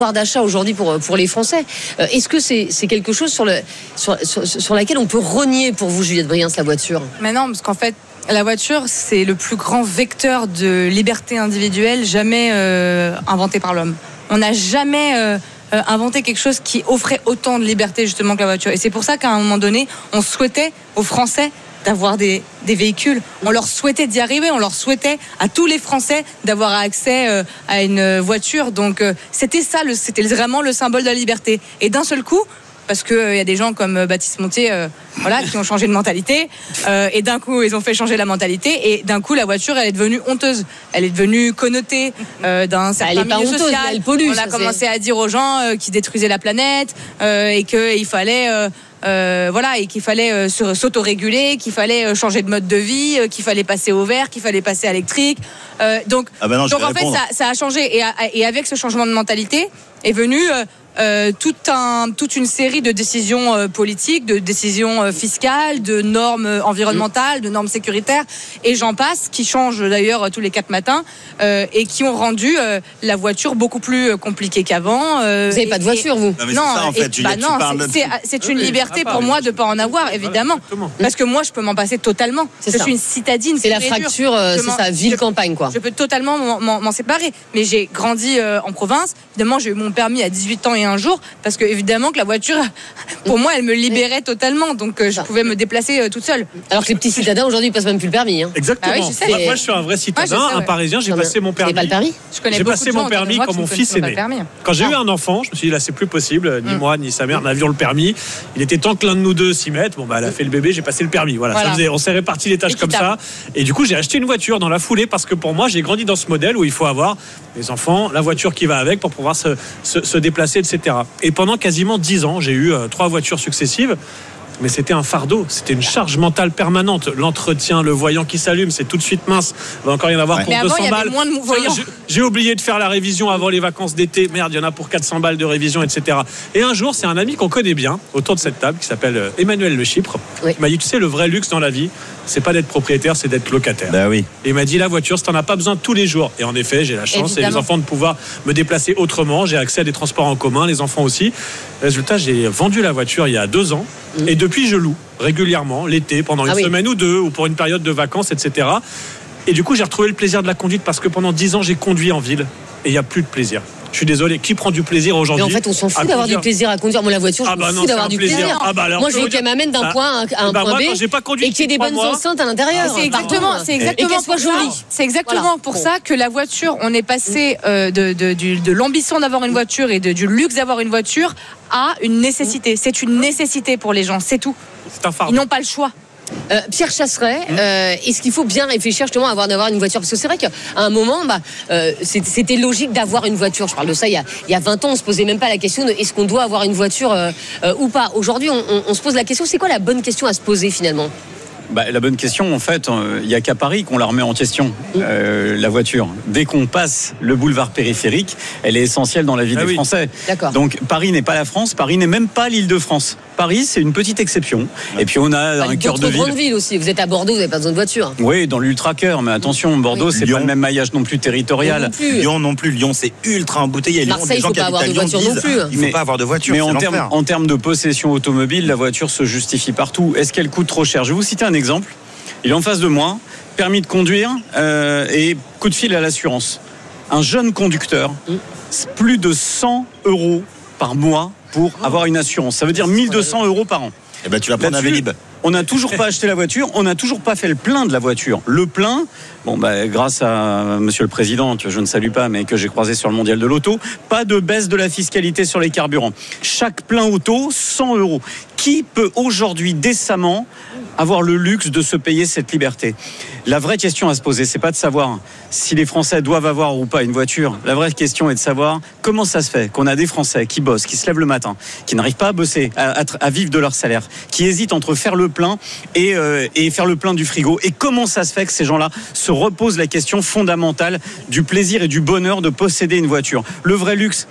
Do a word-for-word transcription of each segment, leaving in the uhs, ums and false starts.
pouvoir d'achat aujourd'hui pour, pour les Français. Euh, est-ce que c'est, c'est quelque chose sur, le, sur, sur, sur laquelle on peut renier pour vous, Juliette Briens, la voiture ? Mais non, parce qu'en fait, la voiture, c'est le plus grand vecteur de liberté individuelle jamais euh, inventé par l'homme. On n'a jamais euh, euh, inventé quelque chose qui offrait autant de liberté justement que la voiture. Et c'est pour ça qu'à un moment donné, on souhaitait aux Français d'avoir des, des véhicules. On leur souhaitait d'y arriver, on leur souhaitait à tous les Français d'avoir accès euh, à une voiture. Donc euh, c'était ça, le, c'était vraiment le symbole de la liberté. Et d'un seul coup, parce qu'il euh, y a des gens comme Baptiste Montier euh, voilà, qui ont changé de mentalité, euh, et d'un coup ils ont fait changer la mentalité, et d'un coup la voiture elle est devenue honteuse, elle est devenue connotée euh, d'un certain milieu honteuse, social. Elle pollue, on a commencé c'est... à dire aux gens euh, qu'ils détruisaient la planète euh, et qu'il fallait... Euh, Euh, voilà, et qu'il fallait euh, s'autoréguler, qu'il fallait euh, changer de mode de vie, euh, qu'il fallait passer au vert, qu'il fallait passer à l'électrique. Euh, donc, ah bah non, donc en fait, ça, ça a changé. Et, à, et avec ce changement de mentalité est venu euh, euh, tout un, toute une série de décisions euh, politiques, de décisions euh, fiscales, de normes euh, environnementales, de normes sécuritaires, et j'en passe, qui changent d'ailleurs tous les quatre matins, euh, et qui ont rendu euh, la voiture beaucoup plus compliquée qu'avant. Euh, vous n'avez pas de voiture, vous ? Non, mais non, c'est ça, en fait, et, bah non, c'est, c'est, c'est une liberté pour moi de ne pas en avoir, évidemment. Parce que moi, je peux m'en passer totalement. C'est je ça. suis une citadine. C'est la fracture, euh, c'est ça, ville-campagne, quoi. Je peux totalement m'en, m'en, m'en séparer. Mais j'ai grandi euh, en province. Évidemment, j'ai eu mon permis à dix-huit ans et un jour. Parce que, évidemment, que la voiture, pour moi, elle me libérait totalement. Donc, euh, je pouvais me déplacer euh, toute seule. Alors que les petits citadins, aujourd'hui, ils passent même plus le permis. Hein. Exactement. Ah oui, je sais. Moi, moi, je suis un vrai citadin, ah, sais, un ouais. Parisien. J'ai non, passé mon permis. Vous n'avez pas le permis ? Je connais J'ai passé mon permis quand mon fils est né. Quand j'ai eu un enfant, je me suis dit, là, c'est plus possible. Ni moi, ni sa mère n'avions le permis. Il était temps que l'un de nous deux s'y mette. Bon, bah, elle a fait le bébé, j'ai passé le permis. Voilà. voilà. Ça faisait, on s'est réparti les tâches comme ça. Et du coup, j'ai acheté une voiture dans la foulée parce que pour moi, j'ai grandi dans ce modèle où il faut avoir les enfants, la voiture qui va avec pour pouvoir se, se, se déplacer, et cetera. Et pendant quasiment dix ans, j'ai eu euh, trois voitures successives. Mais c'était un fardeau, c'était une charge mentale permanente. L'entretien, le voyant qui s'allume, c'est tout de suite mince. Il va encore y en avoir ouais. pour mais deux cents avant, balles. Moins de voyants. J'ai, j'ai oublié de faire la révision avant les vacances d'été. Merde, il y en a pour quatre cents balles de révision, et cetera. Et un jour, c'est un ami qu'on connaît bien autour de cette table qui s'appelle Emmanuel Le Chypre. Oui. Il m'a dit, tu sais, le vrai luxe dans la vie, c'est pas d'être propriétaire, c'est d'être locataire. Bah oui. Et il m'a dit, la voiture, si t'en as pas besoin tous les jours. Et en effet, j'ai la chance et les enfants de pouvoir me déplacer autrement. J'ai accès à des transports en commun, les enfants aussi. Résultat, j'ai vendu la voiture il y a deux ans. Mmh. Et depuis, je loue régulièrement, l'été, pendant une ah oui. semaine ou deux, ou pour une période de vacances, et cetera. Et du coup, j'ai retrouvé le plaisir de la conduite parce que pendant dix ans, j'ai conduit en ville et il n'y a plus de plaisir. Je suis désolé, qui prend du plaisir aujourd'hui ? Mais en fait, on s'en fout d'avoir conduire. du plaisir à conduire. Moi, la voiture, je ah bah m'en fous d'avoir du plaisir. plaisir. Ah bah alors, moi, je veux qu'elle m'amène d'un bah, point à un bah point moi, B pas conduit, et qu'il y ait des bonnes mois. enceintes à l'intérieur. C'est exactement, c'est exactement et qu'elle soit jolie. C'est exactement voilà. pour bon. ça que la voiture, on est passé euh, de, de, de, de l'ambition d'avoir une voiture et de, du luxe d'avoir une voiture à une nécessité. C'est une nécessité pour les gens, c'est tout. C'est un fardeau. Ils n'ont pas le choix. Euh, Pierre Chasseret, mmh. euh, est-ce qu'il faut bien réfléchir justement à avoir d'avoir une voiture ? Parce que c'est vrai qu'à un moment, bah, euh, c'était logique d'avoir une voiture. Je parle de ça il y a, il y a vingt ans, on se posait même pas la question de est-ce qu'on doit avoir une voiture euh, euh, ou pas. Aujourd'hui, on, on, on se pose la question, c'est quoi la bonne question à se poser finalement ? Bah, la bonne question, en fait, il euh, n'y a qu'à Paris qu'on la remet en question, euh, la voiture. Dès qu'on passe le boulevard périphérique, elle est essentielle dans la vie ah des oui. Français. D'accord. Donc Paris n'est pas la France, Paris n'est même pas l'Île-de-France. Paris, c'est une petite exception. Ouais. Et puis on a bah, un cœur de ville. grande ville aussi. Vous êtes à Bordeaux, vous n'avez pas besoin de voiture. Oui, dans l'ultra-cœur. Mais attention, Bordeaux, oui. c'est Lyon. Pas le même maillage non plus territorial. Non plus. Lyon non plus. Lyon, c'est ultra embouteillé. Marseille, il ne faut pas avoir de voiture non plus. Il ne faut pas avoir de voiture. Mais en termes en termes de possession automobile, la voiture se justifie partout. Est-ce qu'elle coûte trop cher ? Je vais vous citer un exemple. Il est en face de moi, permis de conduire euh, et coup de fil à l'assurance. Un jeune conducteur, plus de cent euros par mois pour avoir une assurance. Ça veut dire mille deux cents euros par an. Eh ben, tu vas prendre un Vélib. On n'a toujours pas acheté la voiture, on n'a toujours pas fait le plein de la voiture. Le plein, bon bah, grâce à Monsieur le Président, que je ne salue pas, mais que j'ai croisé sur le Mondial de l'Auto, pas de baisse de la fiscalité sur les carburants. Chaque plein auto, cent euros. Qui peut aujourd'hui décemment avoir le luxe de se payer cette liberté ? La vraie question à se poser, c'est pas de savoir si les Français doivent avoir ou pas une voiture. La vraie question est de savoir comment ça se fait qu'on a des Français qui bossent, qui se lèvent le matin, qui n'arrivent pas à bosser, à, à, à vivre de leur salaire, qui hésitent entre faire le plein et, euh, et faire le plein du frigo. Et comment ça se fait que ces gens-là se reposent la question fondamentale du plaisir et du bonheur de posséder une voiture ? Le vrai luxe,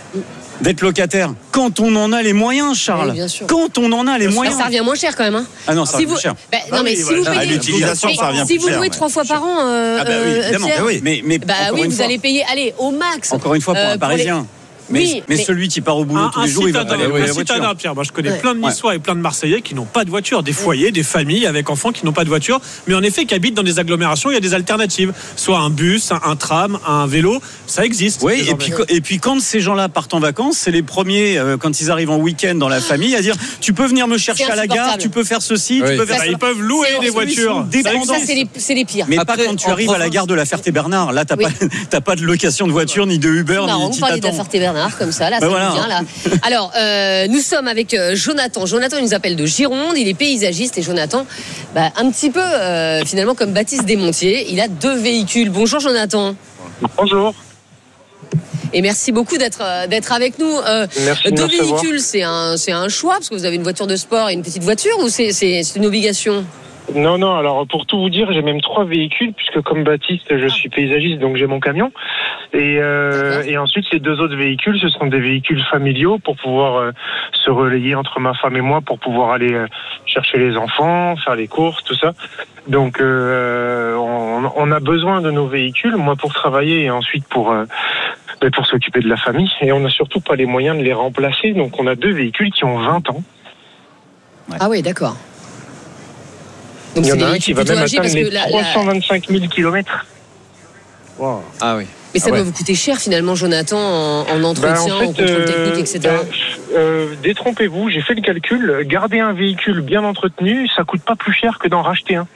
d'être locataire, quand on en a les moyens, Charles. Oui, quand on en a les moyens. Ça revient moins cher quand même. Hein. Ah non, ça si revient vous... plus cher. Bah, non, mais ah oui, si voilà. vous payez. L'utilisation, ça revient si plus cher. Si vous louez trois fois par an, euh, ah bah oui, évidemment. Pierre, oui, mais, mais bah oui, vous fois. allez payer, allez, au max. Encore une fois, pour euh, un Parisien. Mais, Oui, mais mais- celui qui part au boulot Un, tous un les jours, il va citadin, pas louer un la voiture. citadin, Pierre. Moi, je connais Ouais. plein de Niçois et plein de Marseillais qui n'ont pas de voiture, des foyers, des familles avec enfants qui n'ont pas de voiture, mais en effet qui habitent dans des agglomérations. Il y a des alternatives, soit un bus, un, un tram, un vélo, ça existe. Oui, et désormais. puis, et puis quand ces gens-là partent en vacances, c'est les premiers, euh, quand ils arrivent en week-end dans la famille, à dire tu peux venir me chercher C'est à la gare, insupportable. tu peux faire ceci, Oui. tu peux faire Bah, ça. ils peuvent louer C'est- des c'est- voitures. ils sont dépendants. Ça, c'est les, c'est les pires. Mais Après, pas quand tu en arrives à la province- gare de la Ferté-Bernard. Là, t'as Oui. pas, t'as pas de location de voiture, ni de Uber, C'est marrant, ni vous qui parlez de la t'attend. Ferté-Bernard comme ça, là, Ben ça voilà. nous vient, là. Alors, euh, nous sommes avec euh, Jonathan. Jonathan, il nous appelle de Gironde, il est paysagiste et Jonathan, bah, un petit peu euh, finalement comme Baptiste Desmontiers, il a deux véhicules. Bonjour Jonathan. Bonjour. Et merci beaucoup d'être euh, d'être avec nous. Euh, Merci de deux me recevoir. véhicules, c'est un c'est un choix parce que vous avez une voiture de sport et une petite voiture ou c'est c'est c'est une obligation? Non, non, alors pour tout vous dire, j'ai même trois véhicules, puisque comme Baptiste, je suis paysagiste, donc j'ai mon camion. Et, euh, D'accord. et ensuite, les deux autres véhicules, ce sont des véhicules familiaux pour pouvoir euh, se relayer entre ma femme et moi, pour pouvoir aller euh, chercher les enfants, faire les courses, tout ça. Donc, euh, on, on a besoin de nos véhicules, moi pour travailler et ensuite pour... Euh, ben, pour s'occuper de la famille. Et on n'a surtout pas les moyens de les remplacer, donc on a deux véhicules qui ont vingt ans. Ah oui, d'accord. Donc Il y c'est en des a un véhicules qui va plutôt même âgés atteindre parce les que la- trois cent la- vingt-cinq mille kilomètres. Wow. Ah oui. mais ça Ah ouais. doit vous coûter cher finalement, Jonathan, en, en Ben, entretien, en, contrôle euh, technique, et cetera. euh, euh, détrompez-vous, j'ai fait le calcul. Garder un véhicule bien entretenu, ça coûte pas plus cher que d'en racheter un.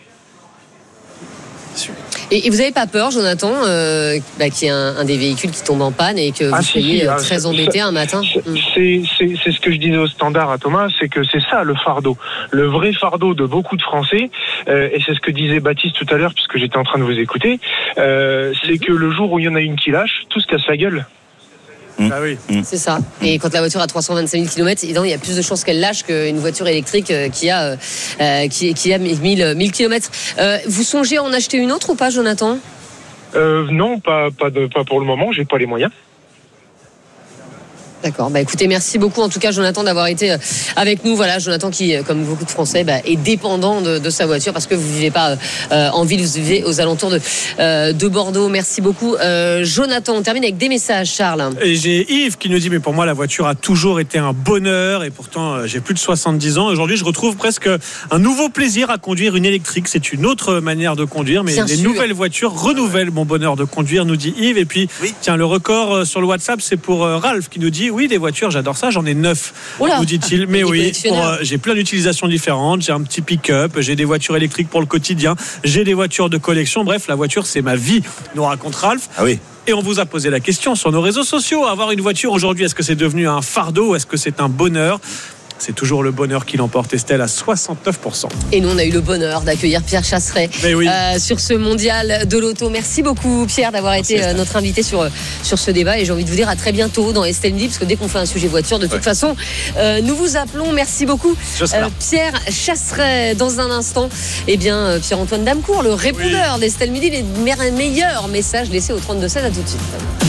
Et, et vous n'avez pas peur, Jonathan, euh, bah, qu'il y ait un, un des véhicules qui tombe en panne et que vous Ah, si, soyez si, euh, ah, très ça- embêté un matin? C'est- Mm. C'est c'est- c'est ce que je disais au standard à Thomas, c'est que c'est ça le fardeau. Le vrai fardeau de beaucoup de Français, euh, et c'est ce que disait Baptiste tout à l'heure, puisque j'étais en train de vous écouter, euh, c'est que le jour où il y en a une qui lâche, tout se casse la gueule. Ah oui. C'est ça. Et quand la voiture a trois cent vingt-cinq mille kilomètres, évidemment, il y a plus de chances qu'elle lâche qu'une voiture électrique euh, qui a, euh, euh, qui, qui a mille kilomètres. Euh, vous songez à en acheter une autre ou pas, Jonathan? Euh, non, pas, pas, de, pas pour le moment, j'ai pas les moyens. D'accord. Bah écoutez, merci beaucoup en tout cas, Jonathan, d'avoir été euh, avec nous. Voilà, Jonathan qui, euh, comme beaucoup de Français, bah, est dépendant de, de sa voiture parce que vous vivez pas euh, en ville, vous vivez aux alentours de, euh, de Bordeaux. Merci beaucoup, euh, Jonathan. On termine avec des messages, Charles. Et j'ai Yves qui nous dit mais pour moi la voiture a toujours été un bonheur et pourtant euh, j'ai plus de soixante-dix ans. Aujourd'hui je retrouve presque un nouveau plaisir à conduire une électrique. C'est une autre manière de conduire, mais Bien les sûr. nouvelles voitures renouvellent mon bonheur de conduire, nous dit Yves. Et puis Oui. tiens, le record euh, sur le WhatsApp c'est pour euh, Ralph qui nous dit oui des voitures j'adore ça, j'en ai neuf. Oula. Nous dit-il. Mais Des oui, collectionneurs. pour, euh, j'ai plein d'utilisations différentes. J'ai un petit pick-up, j'ai des voitures électriques pour le quotidien, j'ai des voitures de collection. Bref, la voiture c'est ma vie, nous raconte Ralph. Ah oui. Et on vous a posé la question sur nos réseaux sociaux. Avoir une voiture aujourd'hui, est-ce que c'est devenu un fardeau ou est-ce que c'est un bonheur? C'est toujours le bonheur qui l'emporte, Estelle, à soixante-neuf pour cent. Et nous, on a eu le bonheur d'accueillir Pierre Chasseret Mais oui. euh, sur ce mondial de l'auto. Merci beaucoup, Pierre, d'avoir été euh, notre invité sur, sur ce débat. Et j'ai envie de vous dire à très bientôt dans Estelle Midi, parce que dès qu'on fait un sujet voiture, de toute Ouais. façon, euh, nous vous appelons. Merci beaucoup, Je serai là. Pierre Chasseret. Dans un instant, eh bien, euh, Pierre-Antoine Damecourt, le répondeur d'Estelle Midi, les me- meilleurs messages laissés au trente-deux seize. À tout de suite.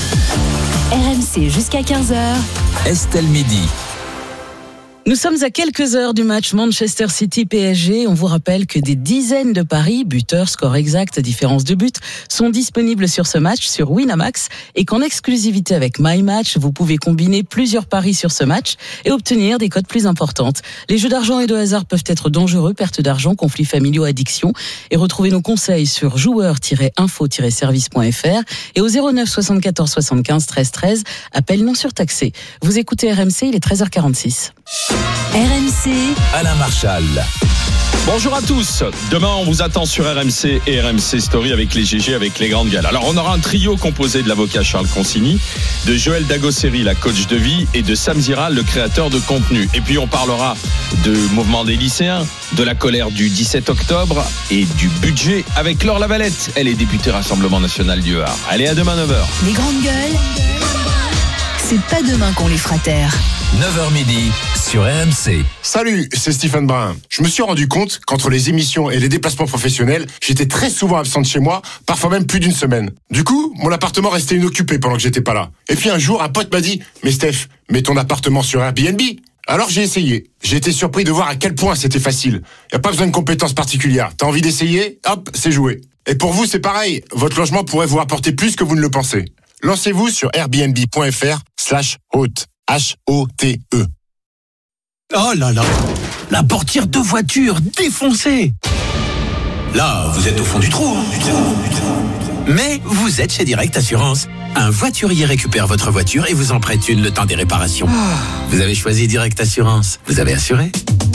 R M C jusqu'à quinze heures. Estelle Midi. Nous sommes à quelques heures du match Manchester City-P S G. On vous rappelle que des dizaines de paris, buteurs, score exact, différence de but, sont disponibles sur ce match sur Winamax et qu'en exclusivité avec MyMatch, vous pouvez combiner plusieurs paris sur ce match et obtenir des cotes plus importantes. Les jeux d'argent et de hasard peuvent être dangereux, perte d'argent, conflits familiaux, addiction. Et retrouvez nos conseils sur joueurs tiret info tiret service point f r et au zéro neuf soixante-quatorze soixante-quinze treize treize. Appel non surtaxé. Vous écoutez R M C, il est treize heures quarante-six. R M C, Alain Marchal. Bonjour à tous. Demain, on vous attend sur R M C et R M C Story avec les G G, avec les grandes gueules. Alors, on aura un trio composé de l'avocat Charles Consigny, de Joël Dagosseri, la coach de vie, et de Sam Ziral, le créateur de contenu. Et puis, on parlera de mouvement des lycéens, de la colère du dix-sept octobre et du budget avec Laure Lavalette. Elle est députée Rassemblement National du Var. Allez, à demain neuf heures. les grandes gueules. C'est pas demain qu'on les fera taire. neuf heures midi sur R M C. Salut, c'est Stephen Brun. Je me suis rendu compte qu'entre les émissions et les déplacements professionnels, j'étais très souvent absent de chez moi, parfois même plus d'une semaine. Du coup, mon appartement restait inoccupé pendant que j'étais pas là. Et puis un jour, un pote m'a dit « Mais Steph, mets ton appartement sur Airbnb !» Alors j'ai essayé. J'ai été surpris de voir à quel point c'était facile. Y a pas besoin de compétences particulières. T'as envie d'essayer ? Hop, c'est joué. Et pour vous, c'est pareil. Votre logement pourrait vous rapporter plus que vous ne le pensez. Lancez-vous sur airbnb.fr slash hôte. H O T E. Oh là là, la portière de voiture défoncée. Là, vous êtes au fond du trou, hein, du trou, du trou. Mais vous êtes chez Direct Assurance. Un voiturier récupère votre voiture et vous en prête une le temps des réparations. Vous avez choisi Direct Assurance. Vous avez assuré ?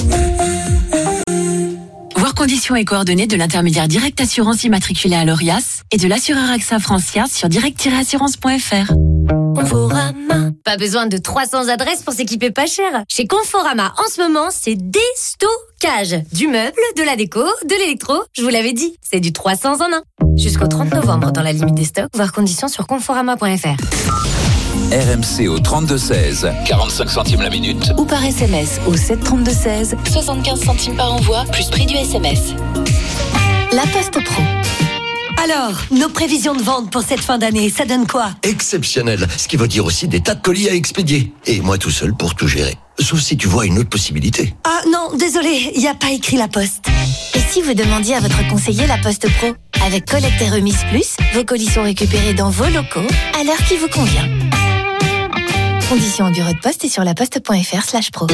Voir conditions et coordonnées de l'intermédiaire Direct Assurance immatriculé à l'Orias et de l'assureur AXA Francia sur direct tiret assurance point f r. Conforama. Pas besoin de trois cents adresses pour s'équiper pas cher. Chez Conforama, en ce moment, c'est déstockage. Du meuble, de la déco, de l'électro. Je vous l'avais dit, c'est du trois cents en un. Jusqu'au trente novembre dans la limite des stocks, voir conditions sur conforama point f r. R M C au trente-deux seize, quarante-cinq centimes la minute. Ou par S M S au sept trente-deux seize, soixante-quinze centimes par envoi, plus prix du S M S. La Poste Pro. Alors, nos prévisions de vente pour cette fin d'année, ça donne quoi? Exceptionnel, ce qui veut dire aussi des tas de colis à expédier. Et moi tout seul pour tout gérer. Sauf si tu vois une autre possibilité. Ah non, désolé, il n'y a pas écrit La Poste. Et si vous demandiez à votre conseiller La Poste Pro? Avec collecte et remise plus, vos colis sont récupérés dans vos locaux à l'heure qui vous convient. Conditions au bureau de poste et sur laposte.fr slash pro.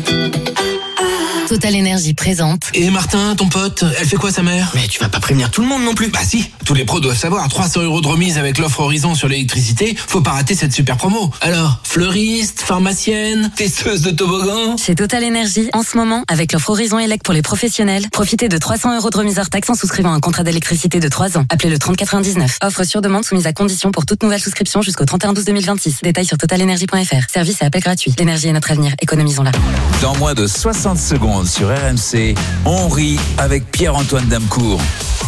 Total Énergie présente. Et Martin, ton pote, elle fait quoi sa mère? Mais tu vas pas prévenir tout le monde non plus. Bah si, tous les pros doivent savoir, trois cents euros de remise avec l'offre Horizon sur l'électricité, faut pas rater cette super promo. Alors, fleuriste, pharmacienne, testeuse de toboggan. Chez Total Énergie, en ce moment, avec l'offre Horizon Elec pour les professionnels, profitez de trois cents euros de remise hors taxe en souscrivant un contrat d'électricité de trois ans. Appelez le trente quatre-vingt-dix-neuf. Offre sur demande soumise à condition pour toute nouvelle souscription jusqu'au trente et un douze deux mille vingt-six. Détails sur total énergie point f r. Service et appel gratuit. L'énergie est notre avenir. Économisons-la. Dans moins de soixante secondes sur R M C, on rit avec Pierre-Antoine Damcourt.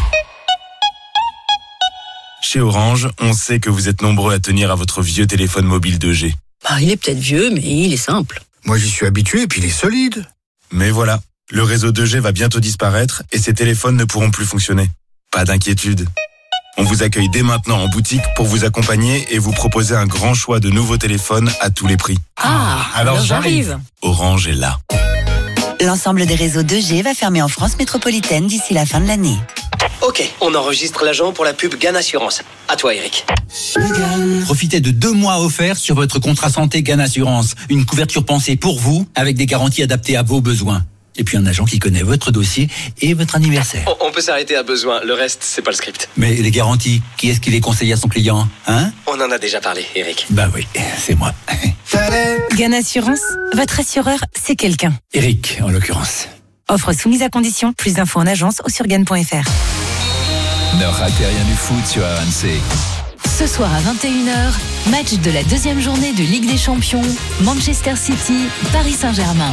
Chez Orange, on sait que vous êtes nombreux à tenir à votre vieux téléphone mobile deux G. Bah, il est peut-être vieux, mais il est simple. Moi, j'y suis habitué et puis il est solide. Mais voilà, le réseau deux G va bientôt disparaître et ces téléphones ne pourront plus fonctionner. Pas d'inquiétude. On vous accueille dès maintenant en boutique pour vous accompagner et vous proposer un grand choix de nouveaux téléphones à tous les prix. Ah, alors, alors j'arrive. Orange est là. L'ensemble des réseaux deux G va fermer en France métropolitaine d'ici la fin de l'année. Ok, on enregistre l'agent pour la pub Gan Assurance. À toi, Eric. Profitez de deux mois offerts sur votre contrat santé Gan Assurance. Une couverture pensée pour vous, avec des garanties adaptées à vos besoins. Et puis un agent qui connaît votre dossier et votre anniversaire. On, on peut s'arrêter à besoin, le reste, c'est pas le script. Mais les garanties, qui est-ce qui les conseille à son client, hein? On en a déjà parlé, Eric. Bah oui, c'est moi. Gan Assurance, votre assureur, c'est quelqu'un. Eric, en l'occurrence. Offre soumise à condition, plus d'infos en agence ou sur gan point f r. Ne ratez rien du foot sur R M C. Ce soir à vingt et une heures, match de la deuxième journée de Ligue des Champions, Manchester City, Paris Saint-Germain.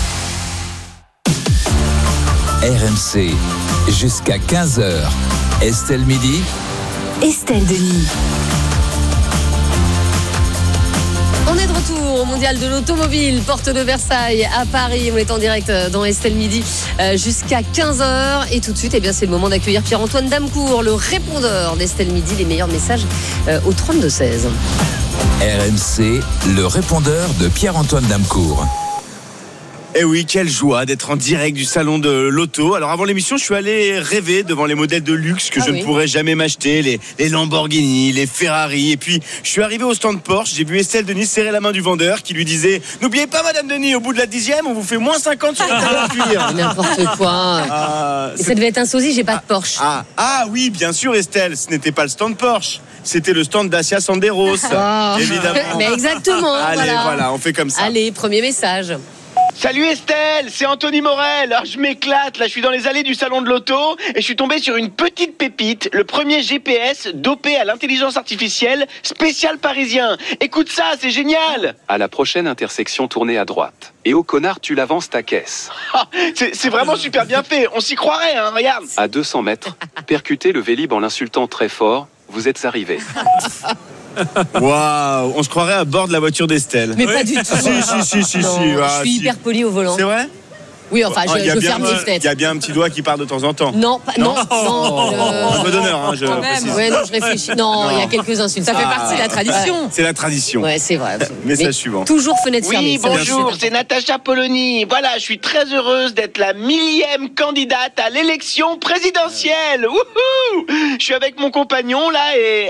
R M C, jusqu'à quinze heures. Estelle Midi. Estelle Denis. On est de retour au mondial de l'automobile, porte de Versailles à Paris. On est en direct dans Estelle Midi euh, jusqu'à quinze heures. Et tout de suite, eh bien, c'est le moment d'accueillir Pierre-Antoine Damcourt, le répondeur d'Estelle Midi, les meilleurs messages euh, au trente-deux seize. R M C, le répondeur de Pierre-Antoine Damcourt. Eh oui, quelle joie d'être en direct du salon de l'auto. Alors avant l'émission, je suis allé rêver devant les modèles de luxe que ah je oui. ne pourrais jamais m'acheter, les, les Lamborghini, les Ferrari. Et puis, je suis arrivé au stand Porsche, j'ai vu Estelle Denis serrer la main du vendeur qui lui disait « N'oubliez pas, Madame Denis, au bout de la dixième, on vous fait moins cinquante sur les talons de cuir. » N'importe quoi. Ah, ça devait être un sosie, j'ai pas de Porsche. Ah, ah oui, bien sûr, Estelle, ce n'était pas le stand Porsche. C'était le stand Dacia Sandero, oh. évidemment. Mais exactement. Allez, voilà. voilà, on fait comme ça. Allez, premier message. Salut Estelle, c'est Anthony Morel. Alors, je m'éclate, là je suis dans les allées du salon de l'auto et je suis tombé sur une petite pépite, le premier G P S dopé à l'intelligence artificielle spécial parisien. Écoute ça, c'est génial. À la prochaine intersection, tournez à droite. Et au connard, tu l'avances ta caisse. Ah, c'est, c'est vraiment super bien fait, on s'y croirait, hein, regarde. À deux cents mètres, percutez le Vélib en l'insultant très fort, vous êtes arrivé. Waouh, on se croirait à bord de la voiture d'Estelle. Mais oui. Pas du tout. Si, si, si, si, non, si. Je ah, suis si. hyper poli au volant. C'est vrai? Oui, enfin, je, je bien, ferme les fenêtres. Il y a bien un petit doigt qui part de temps en temps. Non, pas, non, non. non je... Un peu d'honneur, hein, je précise. Ouais, non, je réfléchis. Non, il y a quelques insultes. Ça fait partie ah, de la tradition. Ouais. C'est la tradition. Ouais, c'est vrai. Message Mais suivant. Toujours fenêtre fermée. Oui, bonjour, c'est Natacha Polony. Voilà, je suis très heureuse d'être la millième candidate à l'élection présidentielle. Wouhou! Je suis avec mon compagnon, là, et... Oh,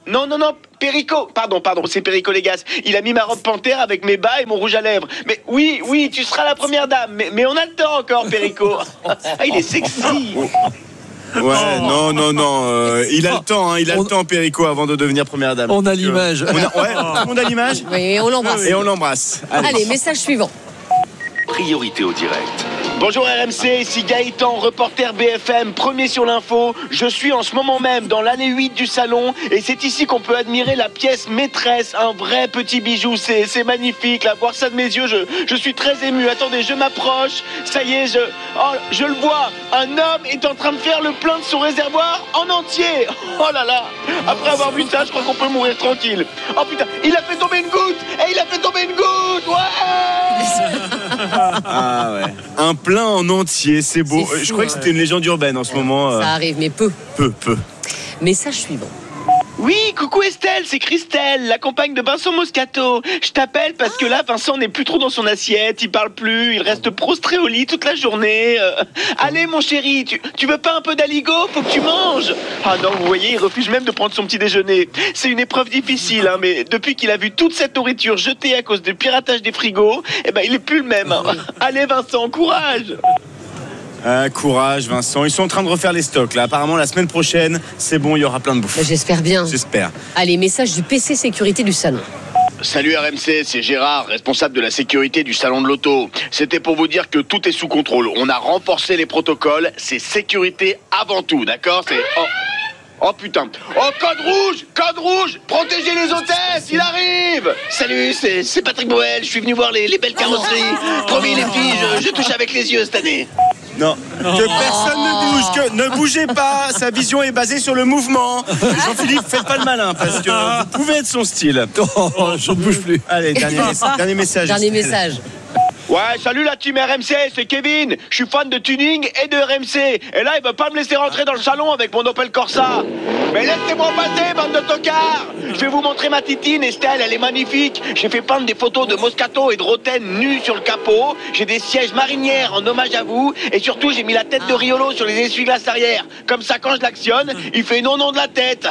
Non, non, non, Perico. Pardon, pardon, c'est Perico Légas. Il a mis ma robe panthère avec mes bas et mon rouge à lèvres. Mais oui, oui, tu seras la première dame. Mais, mais on a le temps encore, Perico. Ah, il est sexy. Ouais, oh. non, non, non. Euh, il a le temps, hein, il a on... le temps, Perico, avant de devenir première dame. On a l'image. On a, ouais, tout le monde a l'image. Oui, on l'embrasse. Et on l'embrasse. Allez, Allez message suivant. Priorité au direct. Bonjour R M C, ici Gaëtan, reporter B F M, premier sur l'info. Je suis en ce moment même dans l'allée huit du salon et c'est ici qu'on peut admirer la pièce maîtresse, un vrai petit bijou, c'est, c'est magnifique, là, voir ça de mes yeux, je, je suis très ému. Attendez, je m'approche, ça y est, je, oh, je le vois, un homme est en train de faire le plein de son réservoir en entier. Oh là là, après avoir vu ça, je crois qu'on peut mourir tranquille. Oh putain, il a fait tomber une goutte, et il a fait tomber une goutte, ouais. Ah ouais, un plein en entier, c'est beau. C'est fou, je crois que c'était une légende urbaine en ce moment. Ça arrive, mais peu. Peu, peu. Message suivant. Oui, coucou Estelle, c'est Christelle, la compagne de Vincent Moscato. Je t'appelle parce que là, Vincent n'est plus trop dans son assiette, il parle plus, il reste prostré au lit toute la journée. Euh, allez mon chéri, tu, tu veux pas un peu d'aligo? Faut que tu manges. Ah non, vous voyez, il refuse même de prendre son petit déjeuner. C'est une épreuve difficile, hein, mais depuis qu'il a vu toute cette nourriture jetée à cause du piratage des frigos, eh ben il est plus le même. Hein. Allez Vincent, courage. Euh, courage Vincent, ils sont en train de refaire les stocks là. Apparemment la semaine prochaine c'est bon, il y aura plein de bouffe. J'espère bien. J'espère. Allez, message du P C sécurité du salon. Salut R M C, c'est Gérard, responsable de la sécurité du salon de l'auto. C'était pour vous dire que tout est sous contrôle. On a renforcé les protocoles, c'est sécurité avant tout, d'accord? C'est... Oh. Oh putain. Oh, code rouge, code rouge, protégez les hôtesses, il arrive. Salut, c'est, c'est Patrick Boel, je suis venu voir les, les belles carrosseries. Promis les filles, je, je touche avec les yeux cette année. Non, que personne ne bouge, que ne bougez pas, sa vision est basée sur le mouvement. Jean-Philippe, faites pas le malin parce que vous pouvez être son style. Oh, je ne bouge plus. Allez, dernier, dernier message. Dernier message. Ouais, salut la team R M C, c'est Kevin. Je suis fan de tuning et de R M C. Et là, il veut pas me laisser rentrer dans le salon avec mon Opel Corsa. Mais laissez-moi passer, bande de tocards. Je vais vous montrer ma titine, Estelle, elle est magnifique. J'ai fait peindre des photos de Moscato et de Roten nus sur le capot. J'ai des sièges marinières en hommage à vous. Et surtout, j'ai mis la tête de Riolo sur les essuie-glaces arrière. Comme ça, quand je l'actionne, il fait non non de la tête.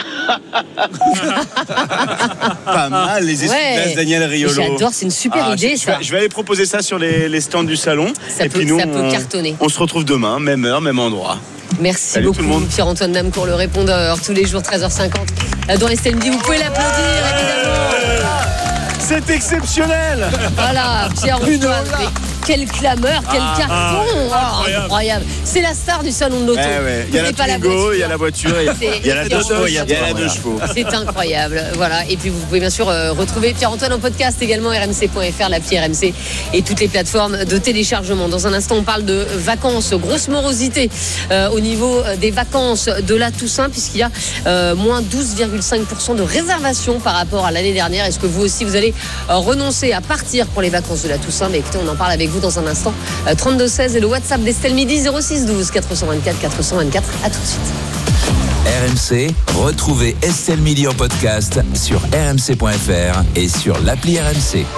Pas mal, les essuie-glaces ouais. Daniel Riolo. J'adore, c'est une super ah, idée, je, ça. Je vais aller proposer ça sur les Les, les stands du salon. Ça et peut, puis nous, ça peut on, cartonner. On se retrouve demain, même heure, même endroit. Merci Salut beaucoup, Pierre-Antoine Damecourt, le répondeur, tous les jours, treize heures cinquante. Dans Estelle Midi, vous pouvez l'applaudir, évidemment. C'est exceptionnel. Voilà, Pierre-Antoine. Quelle clameur, quel ah, carton ah, incroyable. incroyable. C'est la star du salon de l'auto. Eh ouais. Il y a la Twingo, il y a la voiture, il y a la deux chevaux. Il y a la deux chevaux. C'est incroyable. Voilà. Et puis vous pouvez bien sûr euh, retrouver Pierre-Antoine en podcast également, R M C point F R, l'appli R M C et toutes les plateformes de téléchargement. Dans un instant, on parle de vacances, grosse morosité euh, au niveau des vacances de la Toussaint, puisqu'il y a euh, moins douze virgule cinq pour cent de réservations par rapport à l'année dernière. Est-ce que vous aussi vous allez euh, renoncer à partir pour les vacances de la Toussaint? Mais écoutez, on en parle avec vous dans un instant. trente-deux seize et le WhatsApp d'Estelle Midi zéro six douze quatre cent vingt-quatre quatre cent vingt-quatre. À tout de suite. R M C, retrouvez Estelle Midi en podcast sur R M C point F R et sur l'appli R M C.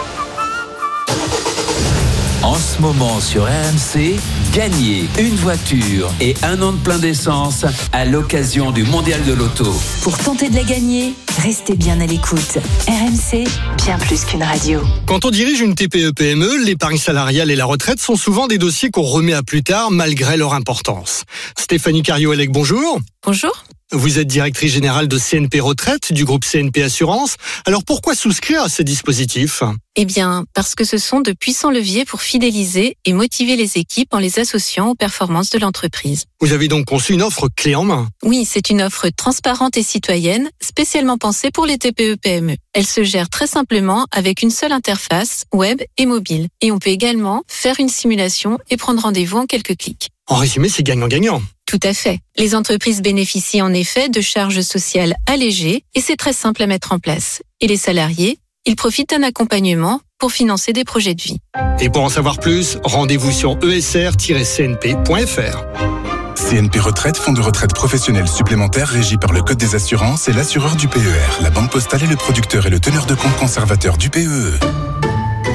En ce moment sur R M C, gagnez une voiture et un an de plein d'essence à l'occasion du Mondial de l'Auto. Pour tenter de la gagner, restez bien à l'écoute. R M C, bien plus qu'une radio. Quand on dirige une T P E P M E, l'épargne salariale et la retraite sont souvent des dossiers qu'on remet à plus tard malgré leur importance. Stéphanie Cario-Elec, bonjour. Bonjour. Vous êtes directrice générale de C N P Retraite du groupe C N P Assurance. Alors pourquoi souscrire à ces dispositifs ? Eh bien, parce que ce sont de puissants leviers pour fidéliser et motiver les équipes en les associant aux performances de l'entreprise. Vous avez donc conçu une offre clé en main ? Oui, c'est une offre transparente et citoyenne, spécialement pensée pour les T P E P M E. Elle se gère très simplement avec une seule interface, web et mobile. Et on peut également faire une simulation et prendre rendez-vous en quelques clics. En résumé, c'est gagnant-gagnant. Tout à fait. Les entreprises bénéficient en effet de charges sociales allégées et c'est très simple à mettre en place. Et les salariés, ils profitent d'un accompagnement pour financer des projets de vie. Et pour en savoir plus, rendez-vous sur e s r tiret c n p point f r. C N P Retraite, fonds de retraite professionnel supplémentaire régi par le Code des assurances et l'assureur du P E R. La Banque Postale est le producteur et le teneur de compte conservateur du P E E.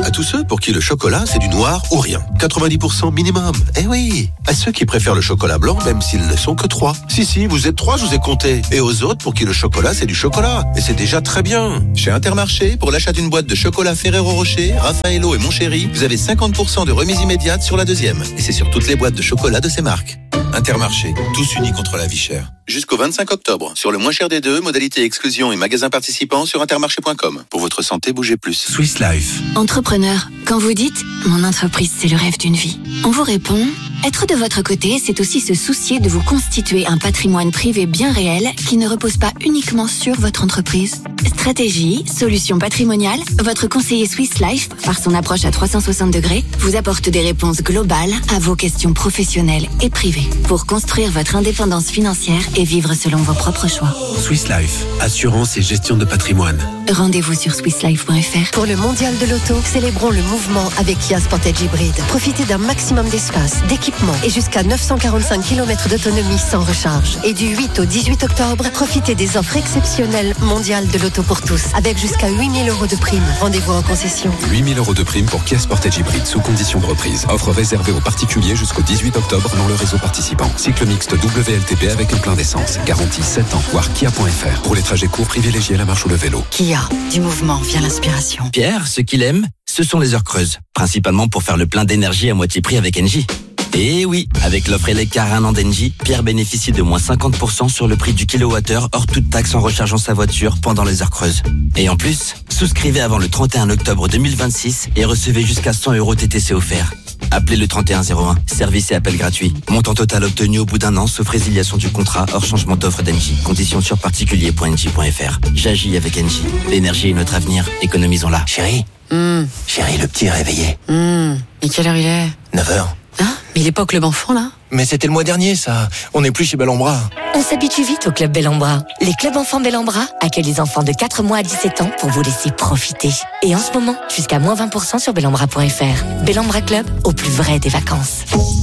À tous ceux pour qui le chocolat, c'est du noir ou rien. quatre-vingt-dix pour cent minimum. Eh oui. À ceux qui préfèrent le chocolat blanc, même s'ils ne sont que trois. Si, si, vous êtes trois, je vous ai compté. Et aux autres pour qui le chocolat, c'est du chocolat. Et c'est déjà très bien. Chez Intermarché, pour l'achat d'une boîte de chocolat Ferrero Rocher, Raffaello et Mon Chéri, vous avez cinquante pour cent de remise immédiate sur la deuxième. Et c'est sur toutes les boîtes de chocolat de ces marques. Intermarché, tous unis contre la vie chère. Jusqu'au vingt-cinq octobre, sur le moins cher des deux, modalité exclusion et magasins participants sur intermarché point com. Pour votre santé, bougez plus. Swiss Life. Entrepreneur, quand vous dites « Mon entreprise, c'est le rêve d'une vie », on vous répond « Être de votre côté, c'est aussi se soucier de vous constituer un patrimoine privé bien réel qui ne repose pas uniquement sur votre entreprise. » Stratégie, solutions patrimoniales, votre conseiller Swiss Life, par son approche à trois cent soixante degrés, vous apporte des réponses globales à vos questions professionnelles et privées pour construire votre indépendance financière et vivre selon vos propres choix. Swiss Life, assurance et gestion de patrimoine. Rendez-vous sur swiss life point f r. Pour le mondial de l'auto, célébrons le mouvement avec Kia Sportage Hybrid. Profitez d'un maximum d'espace, d'équipement et jusqu'à neuf cent quarante-cinq kilomètres d'autonomie sans recharge. Et du huit au dix-huit octobre, profitez des offres exceptionnelles mondiales de l'auto pour tous, avec jusqu'à huit mille euros de prime. Rendez-vous en concession. huit mille euros de prime pour Kia Sportage Hybrid sous condition de reprise. Offre réservée aux particuliers jusqu'au dix-huit octobre dans le réseau participant. Cycle mixte W L T P avec un plein d'essence. Garantie sept ans. Voir kia point f r. Pour les trajets courts, privilégiez la marche ou le vélo. Kia, du mouvement vient l'inspiration. Pierre, ce qu'il aime, ce sont les heures creuses. Principalement pour faire le plein d'énergie à moitié prix avec Engie. Et oui, avec l'offre Eleccar un an d'Engie, Pierre bénéficie de moins cinquante pour cent sur le prix du kilowattheure hors toute taxe en rechargeant sa voiture pendant les heures creuses. Et en plus, souscrivez avant le trente et un octobre deux mille vingt-six et recevez jusqu'à cent euros T T C offerts. Appelez le trente et un zéro un, service et appel gratuit. Montant total obtenu au bout d'un an, sauf résiliation du contrat hors changement d'offre d'Engie. Conditions sur particulier point engie point f r. J'agis avec Engie. L'énergie est notre avenir, économisons-la. Chérie, Mmh. chérie, le petit est réveillé. Mmh. Et quelle heure il est? neuf heures. Hein? Mais il est pas au club enfant, là? Mais c'était le mois dernier, ça. On n'est plus chez Bellambra. On s'habitue vite au Club Bellambra. Les clubs enfants Bellambra accueillent les enfants de quatre mois à dix-sept ans pour vous laisser profiter. Et en ce moment, jusqu'à moins vingt pour cent sur bellambra point f r. Bellambra Club, au plus vrai des vacances.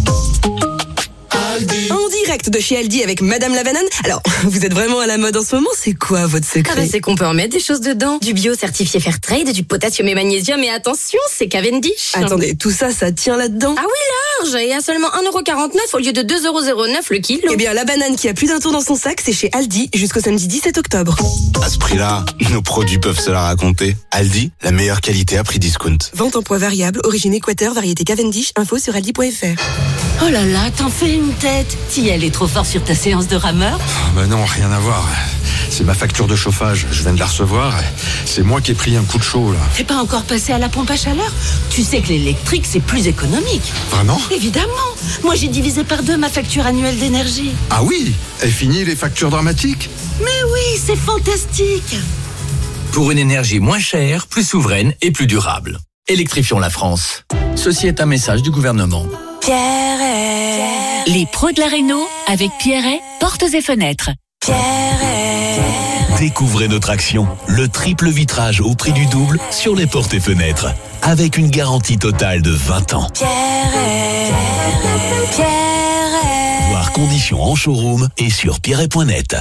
En direct de chez Aldi avec Madame la Banane. Alors, vous êtes vraiment à la mode en ce moment, c'est quoi votre secret? Ah bah c'est qu'on peut en mettre des choses dedans. Du bio certifié Fairtrade, du potassium et magnésium, et attention, c'est Cavendish. Attendez, tout ça, ça tient là-dedans? Ah oui, large, et à seulement un euro quarante-neuf au lieu de deux euros zéro neuf le kilo. Eh bien, la banane qui a plus d'un tour dans son sac, c'est chez Aldi jusqu'au samedi dix-sept octobre. À ce prix-là, nos produits peuvent se la raconter. Aldi, la meilleure qualité à prix discount. Vente en poids variable, origine Équateur, variété Cavendish, info sur aldi point f r. Oh là là, t'en fais une tête. T'y allais trop fort sur ta séance de rameur? Oh, bah non, rien à voir. C'est ma facture de chauffage. Je viens de la recevoir. C'est moi qui ai pris un coup de chaud, là. T'es pas encore passé à la pompe à chaleur? Tu sais que l'électrique, c'est plus économique. Vraiment? Évidemment. Moi, j'ai divisé par deux ma facture annuelle d'énergie. Ah oui? Et fini les factures dramatiques? Mais oui, c'est fantastique. Pour une énergie moins chère, plus souveraine et plus durable. Électrifions la France. Ceci est un message du gouvernement. Pierret. Les pros de la réno avec Pierret, portes et fenêtres. Pierret. Découvrez notre action, le triple vitrage au prix du double sur les portes et fenêtres, avec une garantie totale de vingt ans. Pierret. Pierret. Voir conditions en showroom et sur pierret point net.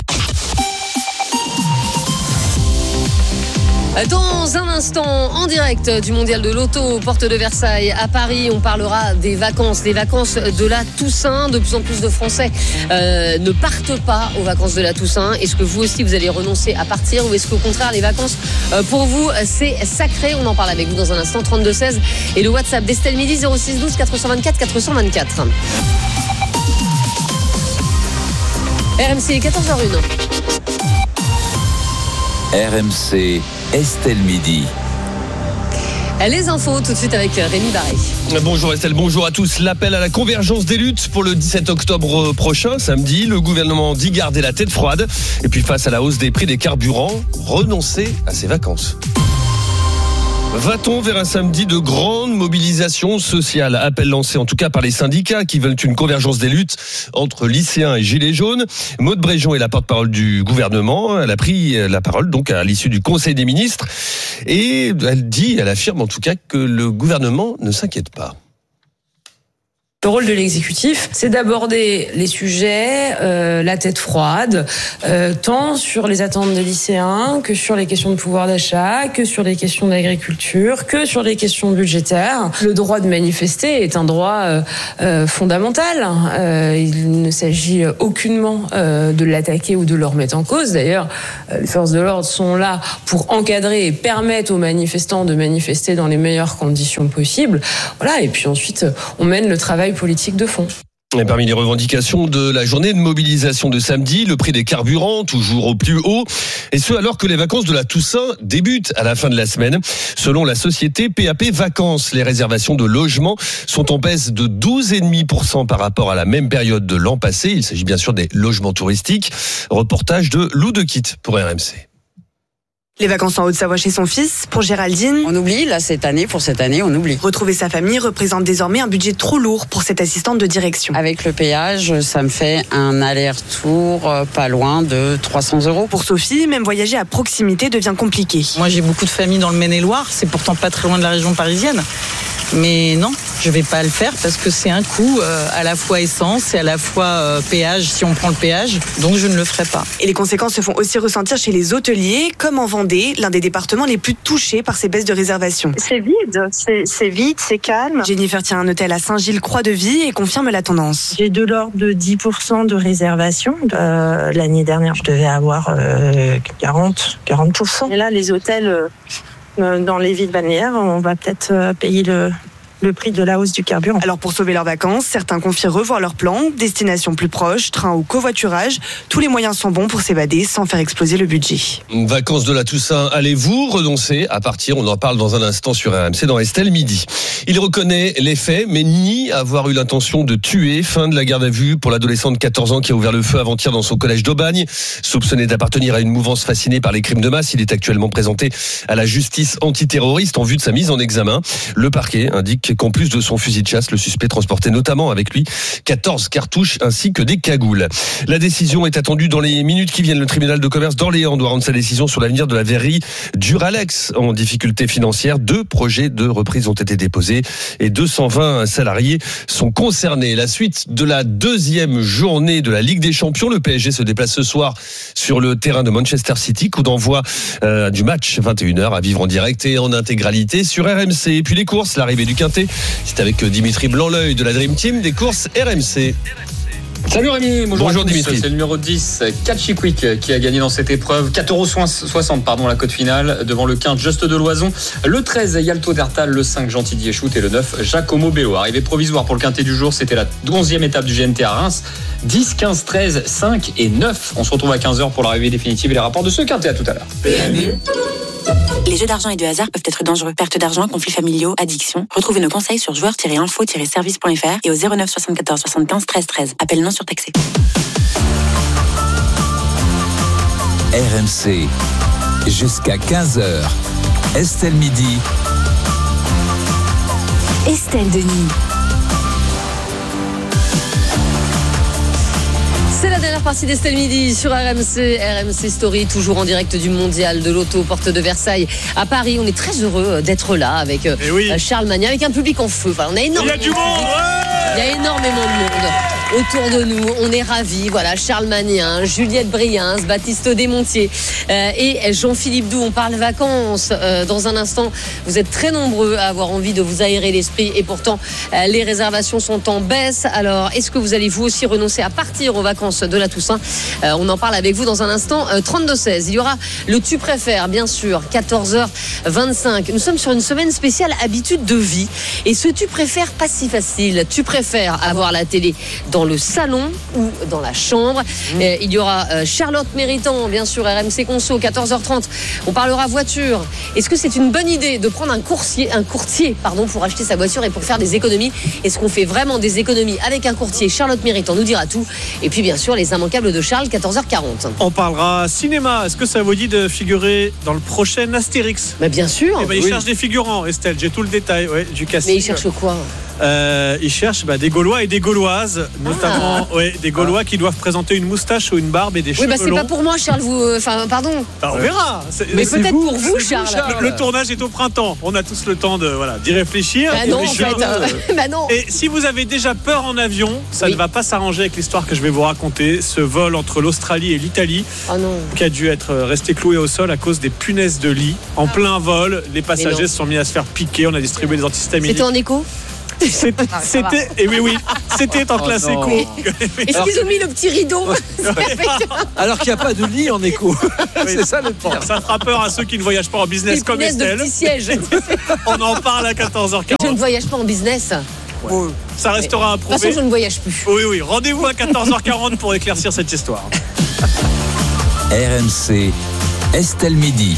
Dans un instant, en direct du Mondial de l'Auto, porte de Versailles, à Paris, on parlera des vacances, des vacances de la Toussaint. De plus en plus de Français euh, ne partent pas aux vacances de la Toussaint. Est-ce que vous aussi, vous allez renoncer à partir, ou est-ce qu'au contraire, les vacances, euh, pour vous, c'est sacré? On en parle avec vous dans un instant, trente-deux seize. Et le WhatsApp d'Estelle Midi, zéro six douze quatre cent vingt-quatre quatre cent vingt-quatre. R M C, quatorze heures zéro un. R M C, Estelle Midi. Les infos tout de suite avec Rémi Barré. Bonjour Estelle, bonjour à tous. L'appel à la convergence des luttes pour le dix-sept octobre prochain, samedi. Le gouvernement dit garder la tête froide. Et puis face à la hausse des prix des carburants, renoncer à ses vacances. Va-t-on vers un samedi de grande mobilisation sociale? Appel lancé en tout cas par les syndicats qui veulent une convergence des luttes entre lycéens et gilets jaunes. Maude Bréjon est la porte-parole du gouvernement. Elle a pris la parole donc à l'issue du Conseil des ministres. Et elle dit, elle affirme en tout cas que le gouvernement ne s'inquiète pas. Le rôle de l'exécutif, c'est d'aborder les sujets, euh, la tête froide, euh, tant sur les attentes des lycéens que sur les questions de pouvoir d'achat, que sur les questions d'agriculture, que sur les questions budgétaires. Le droit de manifester est un droit euh, euh, fondamental. Euh, il ne s'agit aucunement euh, de l'attaquer ou de le remettre en cause. D'ailleurs, euh, les forces de l'ordre sont là pour encadrer et permettre aux manifestants de manifester dans les meilleures conditions possibles. Voilà. Et puis ensuite, on mène le travail politique de fond. Et parmi les revendications de la journée de mobilisation de samedi, le prix des carburants toujours au plus haut, et ce alors que les vacances de la Toussaint débutent à la fin de la semaine. Selon la société P A P Vacances, les réservations de logements sont en baisse de douze virgule cinq pour cent par rapport à la même période de l'an passé. Il s'agit bien sûr des logements touristiques. Reportage de Lou de Kit pour R M C. Les vacances en Haute-Savoie chez son fils, pour Géraldine. On oublie, là, cette année, pour cette année, on oublie. Retrouver sa famille représente désormais un budget trop lourd pour cette assistante de direction. Avec le péage, ça me fait un aller-retour pas loin de trois cents euros. Pour Sophie, même voyager à proximité devient compliqué. Moi, j'ai beaucoup de familles dans le Maine-et-Loire, c'est pourtant pas très loin de la région parisienne. Mais non, je vais pas le faire parce que c'est un coût euh, à la fois essence et à la fois euh, péage si on prend le péage, donc je ne le ferai pas. Et les conséquences se font aussi ressentir chez les hôteliers, comme en Vendée, l'un des départements les plus touchés par ces baisses de réservation. C'est vide, c'est, c'est vide, c'est calme. Jennifer tient un hôtel à Saint-Gilles-Croix-de-Vie et confirme la tendance. J'ai de l'ordre de dix pour cent de réservation. Euh, l'année dernière, je devais avoir euh, quarante pour cent. Et là, les hôtels... Euh, dans les villes balnéaires, on va peut-être payer le, le prix de la hausse du carburant. Alors pour sauver leurs vacances, certains confient revoir leurs plans, destination plus proche, train ou covoiturage. Tous les moyens sont bons pour s'évader sans faire exploser le budget. Vacances de la Toussaint, allez-vous renoncer à partir? On en parle dans un instant sur R M C dans Estelle Midi. Il reconnaît les faits, mais nie avoir eu l'intention de tuer. Fin de la garde à vue pour l'adolescent de quatorze ans qui a ouvert le feu avant-hier dans son collège d'Aubagne. Soupçonné d'appartenir à une mouvance fascinée par les crimes de masse, il est actuellement présenté à la justice antiterroriste en vue de sa mise en examen. Le parquet indique qu'en plus de son fusil de chasse, le suspect transportait notamment avec lui quatorze cartouches ainsi que des cagoules. La décision est attendue dans les minutes qui viennent. Le tribunal de commerce d'Orléans doit rendre sa décision sur l'avenir de la verrerie Duralex en difficulté financière. Deux projets de reprise ont été déposés et deux cent vingt salariés sont concernés. La suite de la deuxième journée de la Ligue des Champions. Le P S G se déplace ce soir sur le terrain de Manchester City. Coup d'envoi euh, du match vingt et une heures à vivre en direct et en intégralité sur R M C. Et puis les courses, l'arrivée du Quintet. C'est avec Dimitri Blanc-L'œil de la Dream Team des courses R M C. Salut Rémi, bonjour, bonjour Dimitri. C'est le numéro dix, Catchy Quick, qui a gagné dans cette épreuve. quatre euros soixante, pardon, la cote finale, devant le quinze Juste de Loison. Le treize, Yalto d'Ertal, le cinq, Gentil Diéchout et le neuf, Giacomo Bello. Arrivée provisoire pour le quintet du jour, c'était la onzième étape du G N T à Reims. dix, quinze, treize, cinq et neuf. On se retrouve à quinze heures pour l'arrivée définitive et les rapports de ce quintet. À tout à l'heure. Les jeux d'argent et de hasard peuvent être dangereux. Perte d'argent, conflits familiaux, addiction. Retrouvez nos conseils sur joueurs tiret info tiret service point f r et au zéro neuf soixante-quatorze soixante-quinze treize treize. Appel non surtaxé. R M C, jusqu'à quinze heures. Estelle Midi. Estelle Denis. C'est la dernière partie d'Estelle Midi sur R M C, R M C Story, toujours en direct du Mondial de l'Auto, porte de Versailles à Paris. On est très heureux d'être là avec oui. Charles Magnat, avec un public en feu. Enfin, on a énormément Il y a du monde, ouais. Il y a énormément de monde autour de nous. On est ravis. Voilà, Charles Magnat, Juliette Briens, Baptiste Desmontiers euh, et Jean-Philippe Doux. On parle vacances euh, dans un instant. Vous êtes très nombreux à avoir envie de vous aérer l'esprit et pourtant euh, les réservations sont en baisse. Alors, est-ce que vous allez vous aussi renoncer à partir aux vacances de la Toussaint? euh, On en parle avec vous dans un instant. euh, trente-deux seize. Il y aura le Tu préfères, bien sûr, quatorze heures vingt-cinq. Nous sommes sur une semaine spéciale habitude de vie. Et ce Tu préfères, pas si facile. Tu préfères avoir la télé dans le salon ou dans la chambre. Mmh. euh, Il y aura euh, Charlotte Méritant, bien sûr, R M C Conso, quatorze heures trente. On parlera voiture. Est-ce que c'est une bonne idée de prendre un courtier, un courtier pardon, pour acheter sa voiture et pour faire des économies? Est-ce qu'on fait vraiment des économies avec un courtier? Charlotte Méritant nous dira tout. Et puis, bien sûr, les immanquables de Charles, quatorze heures quarante. On parlera cinéma. Est-ce que ça vous dit de figurer dans le prochain Astérix? Mais bien sûr. Eh ben, il oui. cherche des figurants, Estelle. J'ai tout le détail ouais, du casting. Mais il cherche quoi? Euh, ils cherchent bah, des Gaulois et des Gauloises, notamment ah. ouais, des Gaulois ah. qui doivent présenter une moustache ou une barbe et des oui, cheveux bah, c'est longs. pas pour moi, Charles. Vous, enfin, pardon. Bah, on verra. C'est, mais c'est peut-être vous, pour vous, Charles. Charles. Le, le tournage est au printemps. On a tous le temps de voilà d'y réfléchir. Bah non, en fait, euh, bah non. Et si vous avez déjà peur en avion, ça oui. ne va pas s'arranger avec l'histoire que je vais vous raconter. Ce vol entre l'Australie et l'Italie, oh non. qui a dû être resté cloué au sol à cause des punaises de lit. En plein vol, les passagers se sont mis à se faire piquer. On a distribué des antihistaminiques. C'était en écho. C'était, ah, c'était et oui oui, c'était en oh classe non. éco. Est-ce qu'ils ont mis le petit rideau alors qu'il n'y a pas de lit en éco. Oui. C'est ça le pire. Ça fera peur à ceux qui ne voyagent pas en business les comme Estelle. De petits sièges. On en parle à quatorze heures quarante. Je ne voyage pas en business. Ouais. Ça restera à prouver. De toute façon, je ne voyage plus. Oui oui, rendez-vous à quatorze heures quarante pour éclaircir cette histoire. R M C, Estelle Midi.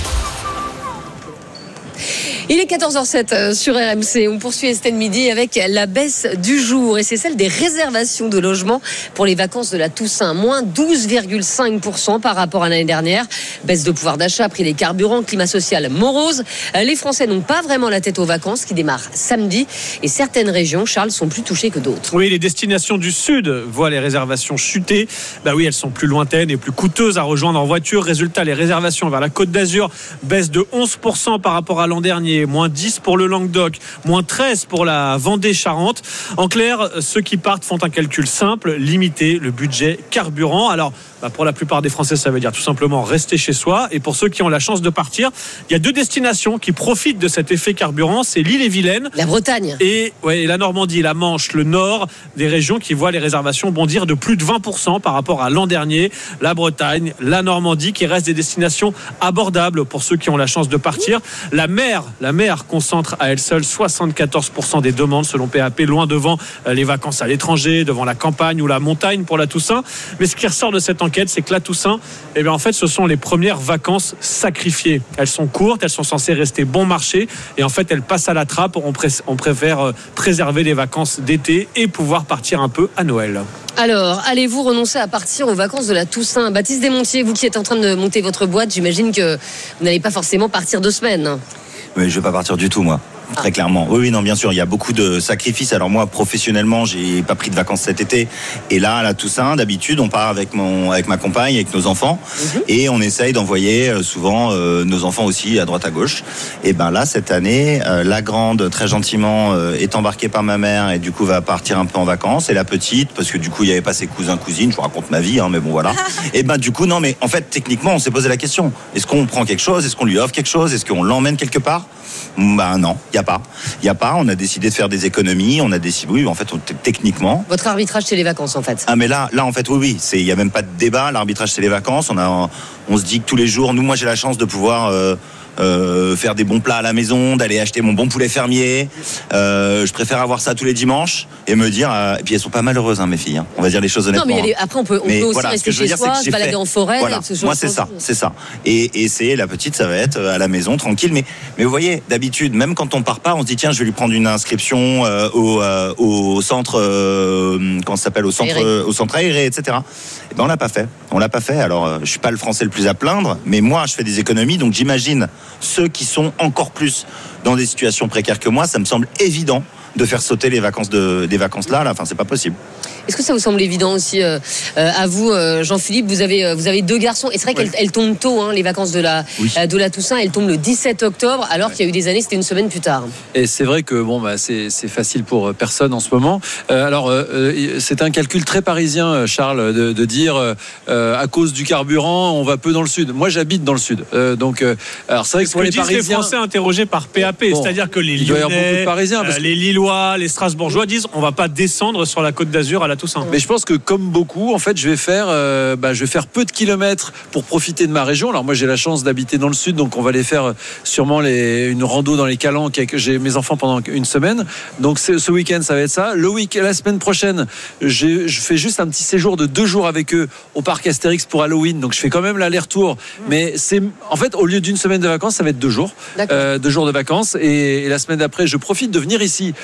Il est quatorze heures zéro sept sur R M C. On poursuit Estelle Midi avec la baisse du jour. Et c'est celle des réservations de logements pour les vacances de la Toussaint. Moins douze virgule cinq pour cent par rapport à l'année dernière. Baisse de pouvoir d'achat, prix des carburants, climat social morose. Les Français n'ont pas vraiment la tête aux vacances qui démarrent samedi. Et certaines régions, Charles, sont plus touchées que d'autres. Oui, les destinations du Sud voient les réservations chuter. Bah oui, elles sont plus lointaines et plus coûteuses à rejoindre en voiture. Résultat, les réservations vers la Côte d'Azur baissent de onze pour cent par rapport à l'an dernier. Moins dix pour le Languedoc, moins treize pour la Vendée-Charente. En clair, ceux qui partent font un calcul simple, limiter le budget carburant. Alors, bah pour la plupart des Français, ça veut dire tout simplement rester chez soi. Et pour ceux qui ont la chance de partir, il y a deux destinations qui profitent de cet effet carburant. C'est l'Île-et-Vilaine. La Bretagne. Et, ouais, et la Normandie, la Manche, le Nord, des régions qui voient les réservations bondir de plus de vingt pour cent par rapport à l'an dernier. La Bretagne, la Normandie, qui restent des destinations abordables pour ceux qui ont la chance de partir. La mer, la mer concentre à elle seule soixante-quatorze pour cent des demandes selon P A P, loin devant les vacances à l'étranger, devant la campagne ou la montagne pour la Toussaint. Mais ce qui ressort de cette enquête, c'est que la Toussaint, eh bien en fait, ce sont les premières vacances sacrifiées. Elles sont courtes, elles sont censées rester bon marché, et en fait, elles passent à la trappe. On, pré- on préfère préserver les vacances d'été et pouvoir partir un peu à Noël. Alors, allez-vous renoncer à partir aux vacances de la Toussaint ? Baptiste Desmontiers, vous qui êtes en train de monter votre boîte, j'imagine que vous n'allez pas forcément partir deux semaines. Oui, je ne vais pas partir du tout, moi. Ah. Très clairement. Oui, oui, non, bien sûr, il y a beaucoup de sacrifices. Alors moi, professionnellement, j'ai pas pris de vacances cet été. Et là, à la Toussaint, d'habitude, on part avec mon, avec ma compagne, avec nos enfants, mm-hmm. et on essaye d'envoyer euh, souvent euh, nos enfants aussi à droite à gauche. Et ben là, cette année, euh, la grande, très gentiment, euh, est embarquée par ma mère et du coup va partir un peu en vacances. Et la petite, parce que du coup, il y avait pas ses cousins, cousines. Je vous raconte ma vie, hein, mais bon, voilà. Et ben du coup, non, mais en fait, techniquement, on s'est posé la question. Est-ce qu'on prend quelque chose ? Est-ce qu'on lui offre quelque chose ? Est-ce qu'on l'emmène quelque part ? Ben non, il y a pas. Il y a pas, on a décidé de faire des économies, on a décidé oui, en fait on, techniquement. Votre arbitrage c'est les vacances en fait. Ah mais là là en fait oui oui, c'est il y a même pas de débat, l'arbitrage c'est les vacances, on a on se dit que tous les jours, nous moi j'ai la chance de pouvoir euh, Euh, faire des bons plats à la maison, d'aller acheter mon bon poulet fermier. Euh, je préfère avoir ça tous les dimanches et me dire. Euh, et puis elles sont pas malheureuses, hein, mes filles. Hein. On va dire les choses honnêtement. Non, mais les, après on peut, on peut aussi voilà, rester chez dire, soi, se balader fait, en forêt. Voilà. Ce Moi c'est ça, c'est ça. Et, et c'est la petite, ça va être à la maison tranquille. Mais mais vous voyez, d'habitude, même quand on part pas, on se dit tiens, je vais lui prendre une inscription euh, au, euh, au centre, euh, comment ça s'appelle, au centre, aéré. au centre aéré, et cetera. Et ben on l'a pas fait. On l'a pas fait. Alors euh, je suis pas le Français le plus à plaindre, mais moi je fais des économies, donc j'imagine ceux qui sont encore plus dans des situations précaires que moi, ça me semble évident de faire sauter les vacances de, des vacances là, là. Enfin, c'est pas possible. Est-ce que ça vous semble évident aussi euh, euh, à vous, euh, Jean-Philippe, vous avez, euh, vous avez deux garçons, et c'est vrai ouais. qu'elles elles tombent tôt, hein, les vacances de la, oui. euh, de la Toussaint, elles tombent le dix-sept octobre, alors ouais. qu'il y a eu des années, c'était une semaine plus tard. Et c'est vrai que bon, bah, c'est, c'est facile pour personne en ce moment. Euh, alors, euh, c'est un calcul très parisien, Charles, de, de dire euh, à cause du carburant, on va peu dans le sud. Moi, j'habite dans le sud. Euh, donc, euh, alors c'est vrai que pour les Parisiens... les Français interrogés par P A P, bon, c'est-à-dire que les Lyonnais, Parisiens, parce que... les Lillois, les Strasbourgeois disent on va pas descendre sur la Côte d'Azur à la Toussaint. Mais je pense que comme beaucoup, en fait, je vais faire, euh, bah, je vais faire peu de kilomètres pour profiter de ma région. Alors moi, j'ai la chance d'habiter dans le sud, donc on va aller faire sûrement les, une rando dans les Calanques avec j'ai mes enfants pendant une semaine. Donc c'est, ce week-end, ça va être ça. Le week, la semaine prochaine, j'ai, je fais juste un petit séjour de deux jours avec eux au parc Astérix pour Halloween. Donc je fais quand même l'aller-retour. Mais c'est, en fait, au lieu d'une semaine de vacances, ça va être deux jours, euh, deux jours de vacances. Et, et la semaine d'après, je profite de venir ici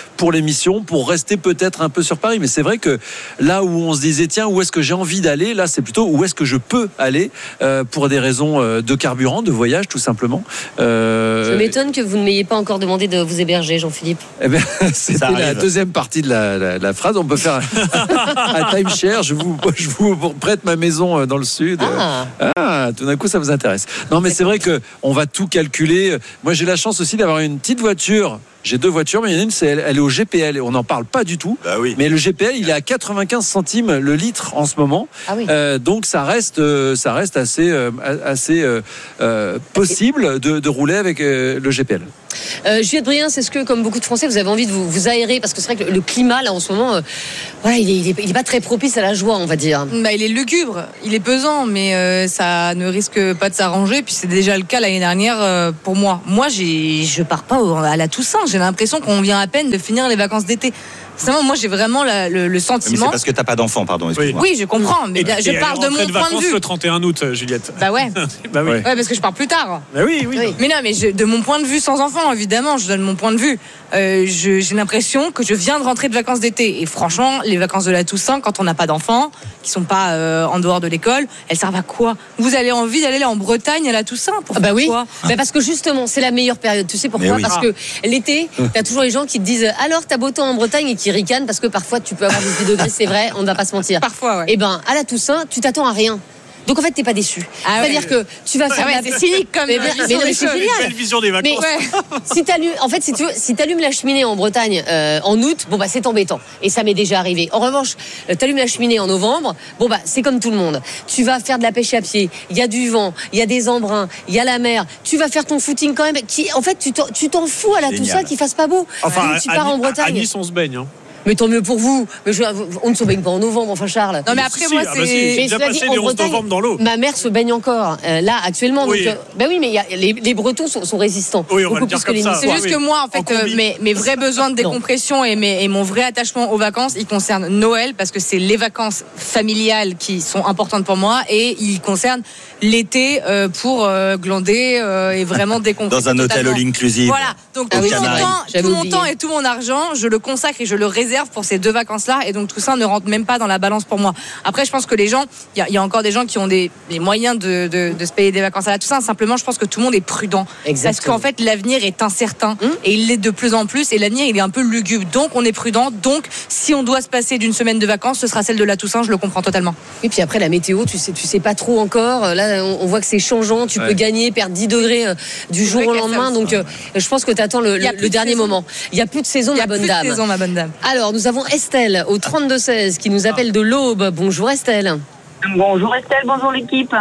pour l'émission, pour rester peut-être un peu sur Paris. Mais c'est vrai que là où on se disait tiens, où est-ce que j'ai envie d'aller, là c'est plutôt où est-ce que je peux aller euh, pour des raisons euh, de carburant, de voyage tout simplement. Euh... Je m'étonne que vous ne m'ayez pas encore demandé de vous héberger, Jean-Philippe. Eh bien, c'était la deuxième partie de la, la, la phrase. On peut faire un, un timeshare. Je vous, je vous prête ma maison dans le sud. Ah. Ah, tout d'un coup, ça vous intéresse. Non, mais c'est vrai que on va tout calculer. Moi, j'ai la chance aussi d'avoir une petite voiture. J'ai deux voitures, mais il y en a une, c'est, elle, elle est au G P L. On n'en parle pas du tout. Bah oui. Mais le G P L, il est à quatre-vingt-quinze centimes le litre en ce moment. Ah oui. Euh, donc ça reste, euh, ça reste assez, euh, assez euh, euh, possible de, de rouler avec euh, le G P L. Euh, Juliette Brien, c'est ce que, comme beaucoup de Français, vous avez envie de vous, vous aérer, parce que c'est vrai que le climat là en ce moment, euh, voilà, il est, il est, il est pas très propice à la joie, on va dire. Bah, il est lugubre, il est pesant, mais euh, ça ne risque pas de s'arranger. Puis c'est déjà le cas l'année dernière euh, pour moi. Moi, j'ai, je pars pas au, à la Toussaint. J'ai l'impression qu'on vient à peine de finir les vacances d'été. Sinon, moi, j'ai vraiment la, le, le sentiment. Mais c'est parce que t'as pas d'enfant, pardon. Excuse-moi. Oui, je comprends, mais Et, je et parle de mon de point de vue. le trente et un août, Juliette. Bah ouais. bah oui. Ouais, parce que je pars plus tard. Bah oui, oui. oui. Mais non, mais je, de mon point de vue sans enfant, évidemment, je donne mon point de vue. Euh, je, j'ai l'impression que je viens de rentrer de vacances d'été. Et franchement, les vacances de la Toussaint, quand on n'a pas d'enfants, qui sont pas euh, en dehors de l'école, elles servent à quoi? Vous avez envie d'aller là en Bretagne à la Toussaint pour ah bah faire oui. quoi? Bah parce que justement, c'est la meilleure période. Tu sais pourquoi? Oui. Parce que l'été, t'as toujours les gens qui te disent alors t'as beau temps en Bretagne et qui ricanent parce que parfois tu peux avoir dix degrés, c'est vrai, on ne va pas se mentir. Parfois, ouais. Et ben à la Toussaint, tu t'attends à rien. Donc en fait, t'es pas déçu. Ah ouais. C'est-à-dire que tu vas faire Ah ouais, la... c'est cynique comme mais, euh, mais, vision mais non, des mais c'est choses. génial. Belle vision des vacances. Mais Ouais. si t'allumes, en fait, si tu veux, si t'allumes la cheminée en Bretagne euh, en août, bon bah c'est embêtant. Et ça m'est déjà arrivé. En revanche, euh, t'allumes la cheminée en novembre, bon bah c'est comme tout le monde. Tu vas faire de la pêche à pied. Il y a du vent, il y a des embruns, il y a la mer. Tu vas faire ton footing quand même. Qui, en fait, tu t'en, tu t'en fous à la Génial. Toussaint qu'il fasse pas beau. Enfin, Donc, tu à, pars à, en Bretagne. à Nice, on se baigne. Hein. Mais tant mieux pour vous. Mais je, on ne se baigne pas en novembre, enfin Charles. Non mais après Si, moi ah c'est. bah si, j'ai Mais déjà cela passé dit, les en onze Bretagne, novembre dans l'eau. Ma mère se baigne encore euh, là actuellement. Oui. Donc, euh, ben oui, mais il y a, les, les Bretons sont, sont résistants. Oui, on va beaucoup le dire plus que comme les ça. Niçois. C'est Ouais, juste oui. que moi, en fait, En combi. euh, mes, mes vrais besoins de décompression et, mes, et mon vrai attachement aux vacances, ils concernent Noël parce que c'est les vacances familiales qui sont importantes pour moi et ils concernent l'été euh, pour euh, glander euh, et vraiment décompresser. Dans un hôtel totalement. all inclusive. Voilà. Donc Aux tout, mon Canaries. temps, J'avais tout mon oublié. temps et tout mon argent, je le consacre et je le réserve pour ces deux vacances-là. Et donc tout ça ne rentre même pas dans la balance pour moi. Après, je pense que les gens, il y, a- il y a encore des gens qui ont des, les moyens de, de, de se payer des vacances à la Toussaint. Simplement, je pense que tout le monde est prudent. Exactement. Parce qu'en fait, l'avenir est incertain Hum. et il l'est de plus en plus. Et l'avenir, il est un peu lugubre. Donc, on est prudent. Donc, si on doit se passer d'une semaine de vacances, ce sera celle de la Toussaint. Je le comprends totalement. Et puis après la météo, tu sais, tu sais pas trop encore. Là, on, on voit que c'est changeant. Tu Ouais. peux gagner, perdre dix degrés euh, du C'est jour vrai au qu'il y a ça lendemain. aussi. Donc, euh, je pense que tu attends le, Il y a le- plus le de dernier saison. moment. Il y a plus de saison, Il y ma a bonne plus dame. de saison, ma bonne dame. Alors, nous avons Estelle au trente-deux seize qui nous appelle de l'Aube. Bonjour Estelle. Bonjour Estelle, bonjour l'équipe.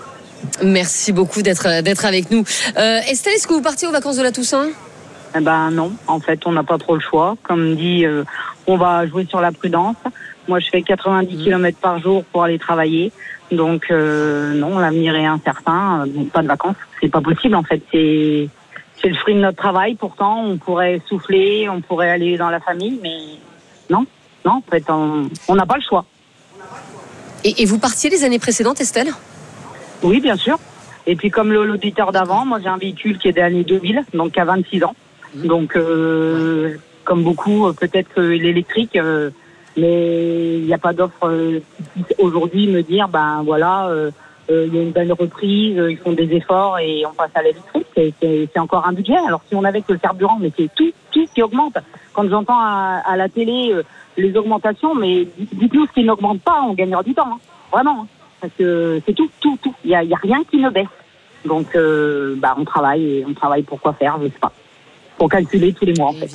Merci beaucoup d'être d'être avec nous. Euh, Estelle, est-ce que vous partiez aux vacances de la Toussaint? Eh ben non, en fait on n'a pas trop le choix. Comme dit, euh, on va jouer sur la prudence. Moi je fais quatre-vingt-dix Mmh. kilomètres par jour pour aller travailler. Donc euh, non, l'avenir est incertain. Donc pas de vacances, c'est pas possible en fait. C'est c'est le fruit de notre travail. Pourtant on pourrait souffler, on pourrait aller dans la famille, mais non, non en fait on on n'a pas le choix. Et, et vous partiez les années précédentes, Estelle? Oui, bien sûr. Et puis comme le- l'auditeur d'avant, moi j'ai un véhicule qui est des années deux mille, donc qui a vingt-six ans. Donc euh, comme beaucoup, euh, peut-être que l'électrique, euh, mais il n'y a pas d'offre euh, qui puisse aujourd'hui me dire, ben voilà, euh, euh, il y a une belle reprise, euh, ils font des efforts et on passe à l'électrique. C'est, c'est, c'est encore un budget. Alors si on avait que le carburant, mais c'est tout, tout qui augmente. Quand j'entends à, à la télé euh, les augmentations, mais dites-nous ce qui n'augmente pas, on gagnera du temps, hein. Vraiment. Hein. Parce que c'est tout, tout, tout. Il n'y a, il y a rien qui ne baisse. Donc, euh, bah, on travaille et on travaille pour quoi faire, je sais pas. Pour calculer tous les mois, en fait.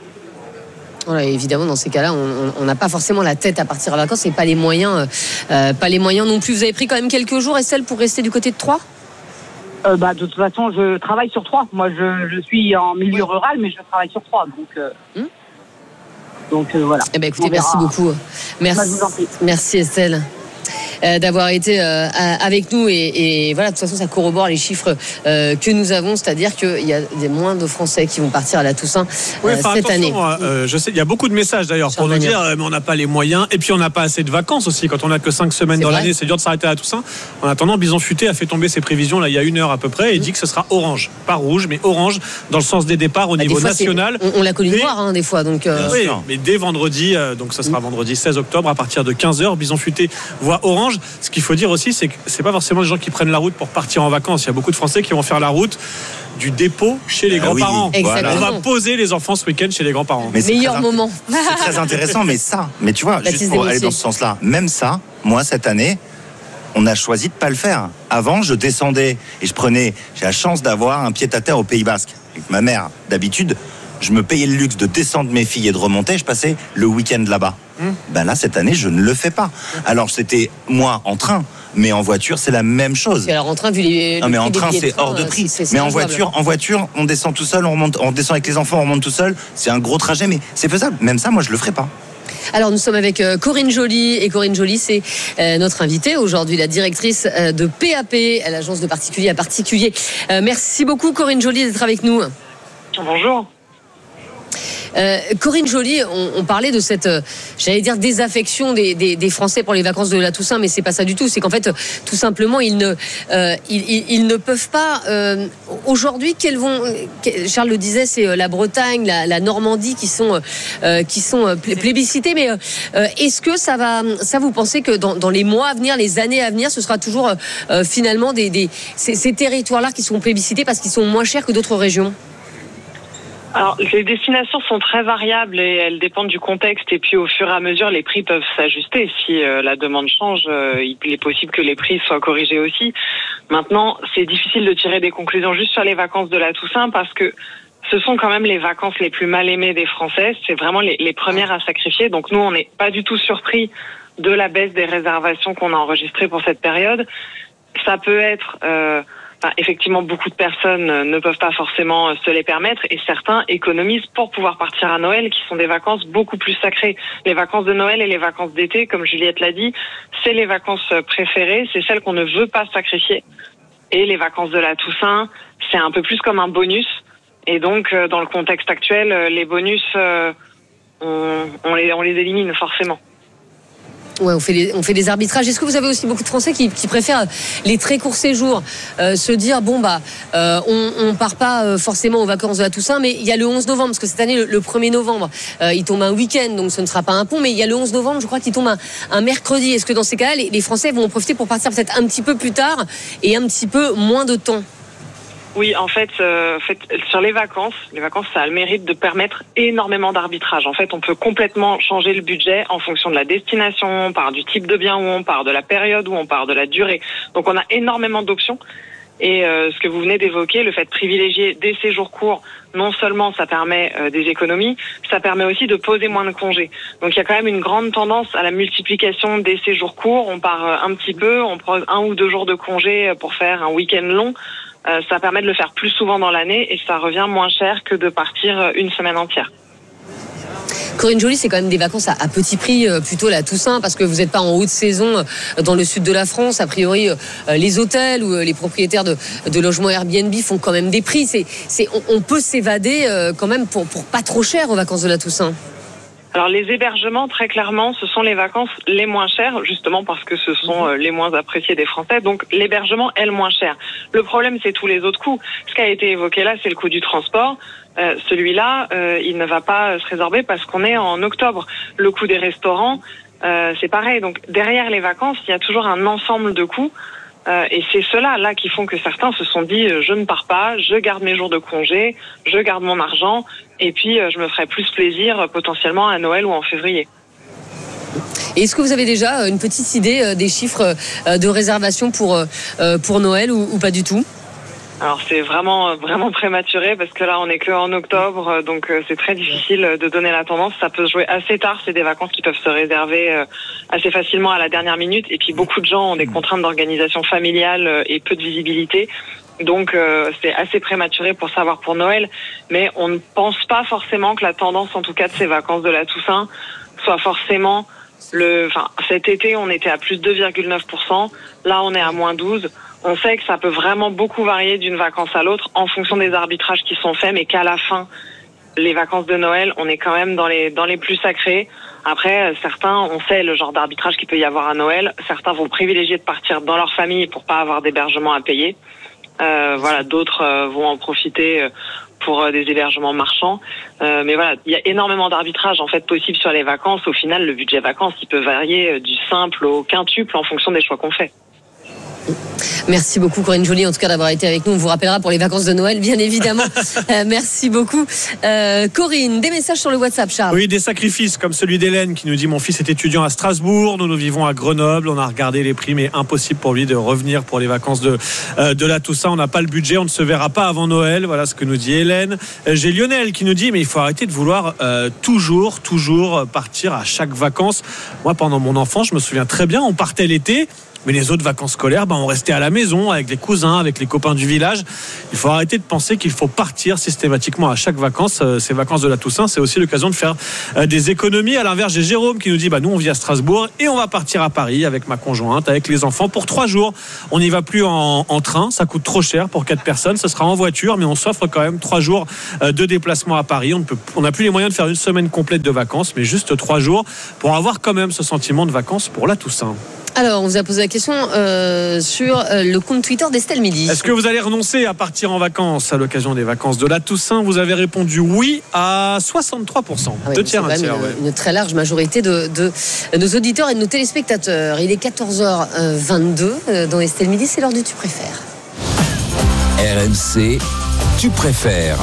Voilà, évidemment, dans ces cas-là, on n'a pas forcément la tête à partir en vacances et pas les moyens, euh, pas les moyens non plus. Vous avez pris quand même quelques jours, Estelle, pour rester du côté de Troyes? Euh, bah, de toute façon, je travaille sur Troyes. Moi, je, je suis en milieu rural, mais je travaille sur Troyes. Donc, euh, Hum. donc euh, voilà. Eh ben, écoutez, On verra. merci beaucoup. Merci, Bah, je vous en prie. merci Estelle. euh, d'avoir été euh, avec nous et, et voilà, de toute façon ça corrobore les chiffres euh, que nous avons, c'est-à-dire qu'il y a des moins de Français qui vont partir à la Toussaint oui, euh, cette année. Euh, je sais, il y a beaucoup de messages d'ailleurs pour nous dire euh, mais on n'a pas les moyens et puis on n'a pas assez de vacances aussi. Quand on n'a que cinq semaines dans l'année, c'est dur de s'arrêter à la Toussaint. En attendant, Bison Futé a fait tomber ses prévisions là il y a une heure à peu près et mmh. dit que ce sera orange, pas rouge, mais orange dans le sens des départs au bah, niveau fois, national. On, on l'a connu noir hein, des fois, donc. Euh... Oui, mais dès vendredi, euh, donc ce sera mmh. vendredi seize octobre à partir de quinze heures, Bison Futé voit orange. Ce qu'il faut dire aussi, c'est que c'est pas forcément des gens qui prennent la route pour partir en vacances. Il y a beaucoup de Français qui vont faire la route du dépôt chez les ah grands-parents. Oui, voilà. On va poser les enfants ce week-end chez les grands-parents. Mais meilleur moment. C'est très intéressant, mais ça, mais tu vois, juste pour aller dans ce sens-là, même ça, moi cette année, on a choisi de pas le faire. Avant, je descendais et je prenais, j'ai la chance d'avoir un pied-à-terre au Pays Basque. Avec ma mère, d'habitude, je me payais le luxe de descendre mes filles et de remonter, je passais le week-end là-bas. Mmh. Ben là, cette année, je ne le fais pas. Alors, c'était moi en train. Mais en voiture, c'est la même chose. Et alors en train, vu les. Non, mais en train, c'est hors de prix. C'est, c'est mais en voiture, en voiture, on descend tout seul, on remonte, on descend avec les enfants, on remonte tout seul. C'est un gros trajet, mais c'est faisable. Même ça, moi, je le ferai pas. Alors nous sommes avec Corinne Joly et Corinne Joly c'est notre invitée aujourd'hui, la directrice de P A P, l'agence de particulier à particulier. Merci beaucoup Corinne Joly d'être avec nous. Bonjour. Euh, Corinne Joly, on, on parlait de cette, euh, j'allais dire, désaffection des, des, des Français pour les vacances de la Toussaint, mais c'est pas ça du tout. C'est qu'en fait, tout simplement, ils ne, euh, ils, ils, ils ne peuvent pas. Euh, aujourd'hui, quels vont Charles le disait, c'est la Bretagne, la, la Normandie qui sont, euh, qui sont plébiscités. Mais euh, est-ce que ça va, ça vous pensez que dans, dans les mois à venir, les années à venir, ce sera toujours euh, finalement des, des ces, ces territoires-là qui sont plébiscités parce qu'ils sont moins chers que d'autres régions? Alors, les destinations sont très variables et elles dépendent du contexte. Et puis, au fur et à mesure, les prix peuvent s'ajuster. Si euh, la demande change, euh, il est possible que les prix soient corrigés aussi. Maintenant, c'est difficile de tirer des conclusions juste sur les vacances de la Toussaint parce que ce sont quand même les vacances les plus mal aimées des Français. C'est vraiment les, les premières à sacrifier. Donc, nous, on n'est pas du tout surpris de la baisse des réservations qu'on a enregistrées pour cette période. Ça peut être... Euh, Enfin, effectivement, beaucoup de personnes ne peuvent pas forcément se les permettre et certains économisent pour pouvoir partir à Noël, qui sont des vacances beaucoup plus sacrées. Les vacances de Noël et les vacances d'été, comme Juliette l'a dit, c'est les vacances préférées, c'est celles qu'on ne veut pas sacrifier. Et les vacances de la Toussaint, c'est un peu plus comme un bonus. Et donc, dans le contexte actuel, les bonus, on, on, les, on les élimine forcément. Ouais, on fait, les, on fait des arbitrages. Est-ce que vous avez aussi beaucoup de Français qui, qui préfèrent les très courts séjours, euh, se dire bon bah euh, on, on part pas euh, forcément aux vacances de la Toussaint, mais il y a le onze novembre parce que cette année le, le premier novembre euh, il tombe un week-end, donc ce ne sera pas un pont, mais il y a le onze novembre, je crois qu'il tombe un, un mercredi. Est-ce que dans ces cas-là, les, les Français vont en profiter pour partir peut-être un petit peu plus tard et un petit peu moins de temps? Oui, en fait, euh, fait, sur les vacances, les vacances, ça a le mérite de permettre énormément d'arbitrage. En fait, on peut complètement changer le budget en fonction de la destination, on part du type de bien où on part, de la période où on part, de la durée. Donc, on a énormément d'options. Et euh, ce que vous venez d'évoquer, le fait de privilégier des séjours courts, non seulement ça permet euh, des économies, ça permet aussi de poser moins de congés. Donc, il y a quand même une grande tendance à la multiplication des séjours courts. On part euh, un petit peu, on prend un ou deux jours de congés pour faire un week-end long. Euh, ça permet de le faire plus souvent dans l'année et ça revient moins cher que de partir une semaine entière. Corinne Joly, c'est quand même des vacances à, à petit prix, euh, plutôt la Toussaint, parce que vous n'êtes pas en haute saison euh, dans le sud de la France. A priori, euh, les hôtels ou euh, les propriétaires de, de logements Airbnb font quand même des prix. C'est, c'est, on, on peut s'évader euh, quand même pour, pour pas trop cher aux vacances de la Toussaint. Alors les hébergements, très clairement, ce sont les vacances les moins chères, justement parce que ce sont les moins appréciés des Français. Donc l'hébergement est le moins cher. Le problème, c'est tous les autres coûts. Ce qui a été évoqué là, c'est le coût du transport. Euh, celui-là, euh, il ne va pas se résorber parce qu'on est en octobre. Le coût des restaurants, euh, c'est pareil. Donc derrière les vacances, il y a toujours un ensemble de coûts. Euh, et c'est ceux-là là qui font que certains se sont dit euh, je ne pars pas, je garde mes jours de congé, je garde mon argent et puis euh, je me ferai plus plaisir euh, potentiellement à Noël ou en février. Et est-ce que vous avez déjà une petite idée euh, des chiffres euh, de réservation pour, euh, pour Noël ou, ou pas du tout? Alors c'est vraiment vraiment prématuré parce que là on est que en octobre, donc c'est très difficile de donner la tendance. Ça peut se jouer assez tard, c'est des vacances qui peuvent se réserver assez facilement à la dernière minute. Et puis beaucoup de gens ont des contraintes d'organisation familiale et peu de visibilité. Donc euh, c'est assez prématuré pour savoir pour Noël, mais on ne pense pas forcément que la tendance en tout cas de ces vacances de la Toussaint soit forcément Le, enfin, cet été, on était à plus deux virgule neuf pour cent. Là, on est à moins douze. On sait que ça peut vraiment beaucoup varier d'une vacance à l'autre en fonction des arbitrages qui sont faits, mais qu'à la fin, les vacances de Noël, on est quand même dans les dans les plus sacrés. Après, certains, on sait le genre d'arbitrage qu'il peut y avoir à Noël. Certains vont privilégier de partir dans leur famille pour pas avoir d'hébergement à payer. Euh, voilà, d'autres euh, vont en profiter pour euh, des hébergements marchands. Euh, mais voilà, il y a énormément d'arbitrages en fait possibles sur les vacances. Au final, le budget vacances, il peut varier du simple au quintuple en fonction des choix qu'on fait. Merci beaucoup Corinne Joly en tout cas d'avoir été avec nous. On vous rappellera pour les vacances de Noël bien évidemment. euh, merci beaucoup euh, Corinne. Des messages sur le WhatsApp, Charles. Oui, des sacrifices comme celui d'Hélène qui nous dit: mon fils est étudiant à Strasbourg, nous nous vivons à Grenoble, on a regardé les prix mais impossible pour lui de revenir pour les vacances de, euh, de la Toussaint, on n'a pas le budget, on ne se verra pas avant Noël. Voilà ce que nous dit Hélène. euh, J'ai Lionel qui nous dit: mais il faut arrêter de vouloir euh, toujours toujours partir à chaque vacances. Moi pendant mon enfance je me souviens très bien, on partait l'été, mais les autres vacances scolaires, ben, on restait à la maison avec les cousins, avec les copains du village. Il faut arrêter de penser qu'il faut partir systématiquement à chaque vacances. Euh, ces vacances de la Toussaint, c'est aussi l'occasion de faire euh, des économies. À l'inverse, j'ai Jérôme qui nous dit: bah, nous, on vit à Strasbourg et on va partir à Paris avec ma conjointe, avec les enfants pour trois jours. On n'y va plus en, en train, ça coûte trop cher pour quatre personnes. Ce sera en voiture, mais on s'offre quand même trois jours euh, de déplacement à Paris. On ne peut, on n'a plus les moyens de faire une semaine complète de vacances, mais juste trois jours pour avoir quand même ce sentiment de vacances pour la Toussaint. Alors, on vous a posé la question euh, sur euh, le compte Twitter d'Estelle Midi. Est-ce que vous allez renoncer à partir en vacances à l'occasion des vacances de la Toussaint? Vous avez répondu oui à soixante-trois pour cent. Ah oui, Deux tiers, un tiers. Une, Ouais. une très large majorité de, de nos auditeurs et de nos téléspectateurs. Il est quatorze heures vingt-deux dans Estelle Midi, c'est l'heure du Tu préfères. R M C, tu préfères.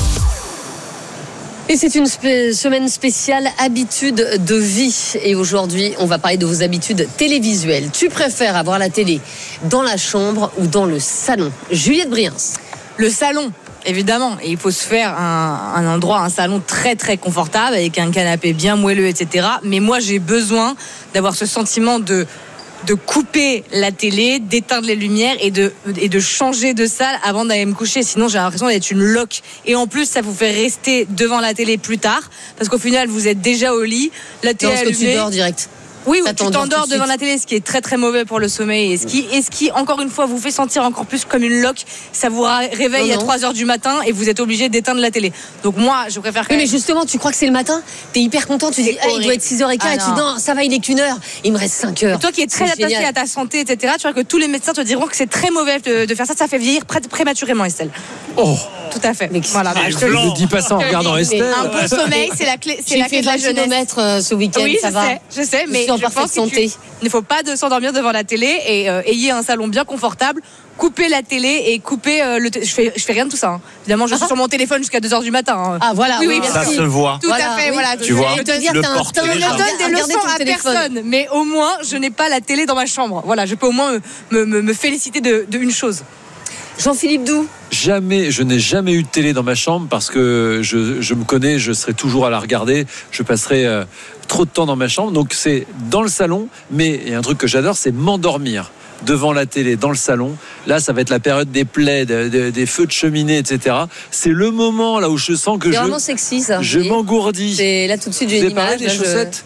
Et c'est une spé- semaine spéciale habitudes de vie. Et aujourd'hui, on va parler de vos habitudes télévisuelles. Tu préfères avoir la télé dans la chambre ou dans le salon? Juliette Briens. Le salon, évidemment. Et il faut se faire un, un endroit, un salon très très confortable avec un canapé bien moelleux, et cetera. Mais moi, j'ai besoin d'avoir ce sentiment de de couper la télé, d'éteindre les lumières et de, et de changer de salle avant d'aller me coucher. Sinon, j'ai l'impression d'être une loque. Et en plus, ça vous fait rester devant la télé plus tard parce qu'au final, vous êtes déjà au lit. La télé Non, parce que tu dors direct. Oui, Ça ou tu t'endort t'endors tout de devant suite. la télé, ce qui est très très mauvais pour le sommeil et ce qui, et ce qui encore une fois vous fait sentir encore plus comme une loque. Ça vous ra- réveille Non, à non. trois heures du matin et vous êtes obligé d'éteindre la télé. Donc moi, je préfère quand Oui, mais même- justement, tu crois que c'est le matin? T'es hyper content, tu dis, ah, il horrible. doit être six heures quinze Ah, et tu dis, non. non, ça va, il est qu'une heure. Il me reste cinq heures. Et toi qui es très C'est attaché génial. à ta santé, et cetera, tu vois que tous les médecins te diront que c'est très mauvais de, de faire ça. Ça fait vieillir pré- prématurément, Estelle. Oh, Tout à fait. Voilà, bah, Mais je te le blanc. dis. Ne dis pas ça en Je te le regardant dis. Estelle. Un bon sommeil, c'est la clé, c'est J'ai la clé fait de la vingt jeunesse. kilomètres euh, ce week-end, Oui, ça je va. sais, je sais, Je mais suis en je parfaite pense que tu- santé. il ne faut pas de s'endormir devant la télé et euh, ayez un salon bien confortable. Coupez la télé et coupez euh, le. T- je fais, je fais rien de tout ça. Hein. Évidemment, je suis sur mon téléphone jusqu'à deux heures du matin. Hein. Ah voilà, oui, oui, oui, bien Ça sûr. se voit. Tout Voilà, à fait, oui. voilà. Tu vois, Je te dis, le t'as un porte temps je ne déjà. donne des Regardez leçons ton à téléphone. personne, mais au moins, je n'ai pas la télé dans ma chambre. Voilà, je peux au moins me, me, me féliciter de, de une chose. Jean-Philippe Doux. Jamais, je n'ai jamais eu de télé dans ma chambre parce que je, je me connais, je serai toujours à la regarder. Je passerai euh, trop de temps dans ma chambre. Donc c'est dans le salon, mais il y a un truc que j'adore, c'est m'endormir devant la télé, dans le salon. Là, ça va être la période des plaids, de- de- des feux de cheminée, et cetera. C'est le moment là où je sens que C'est je, vraiment sexy ça. je Oui. m'engourdis. C'est là tout de suite j'ai Vous une avez parlé image. des là, je- chaussettes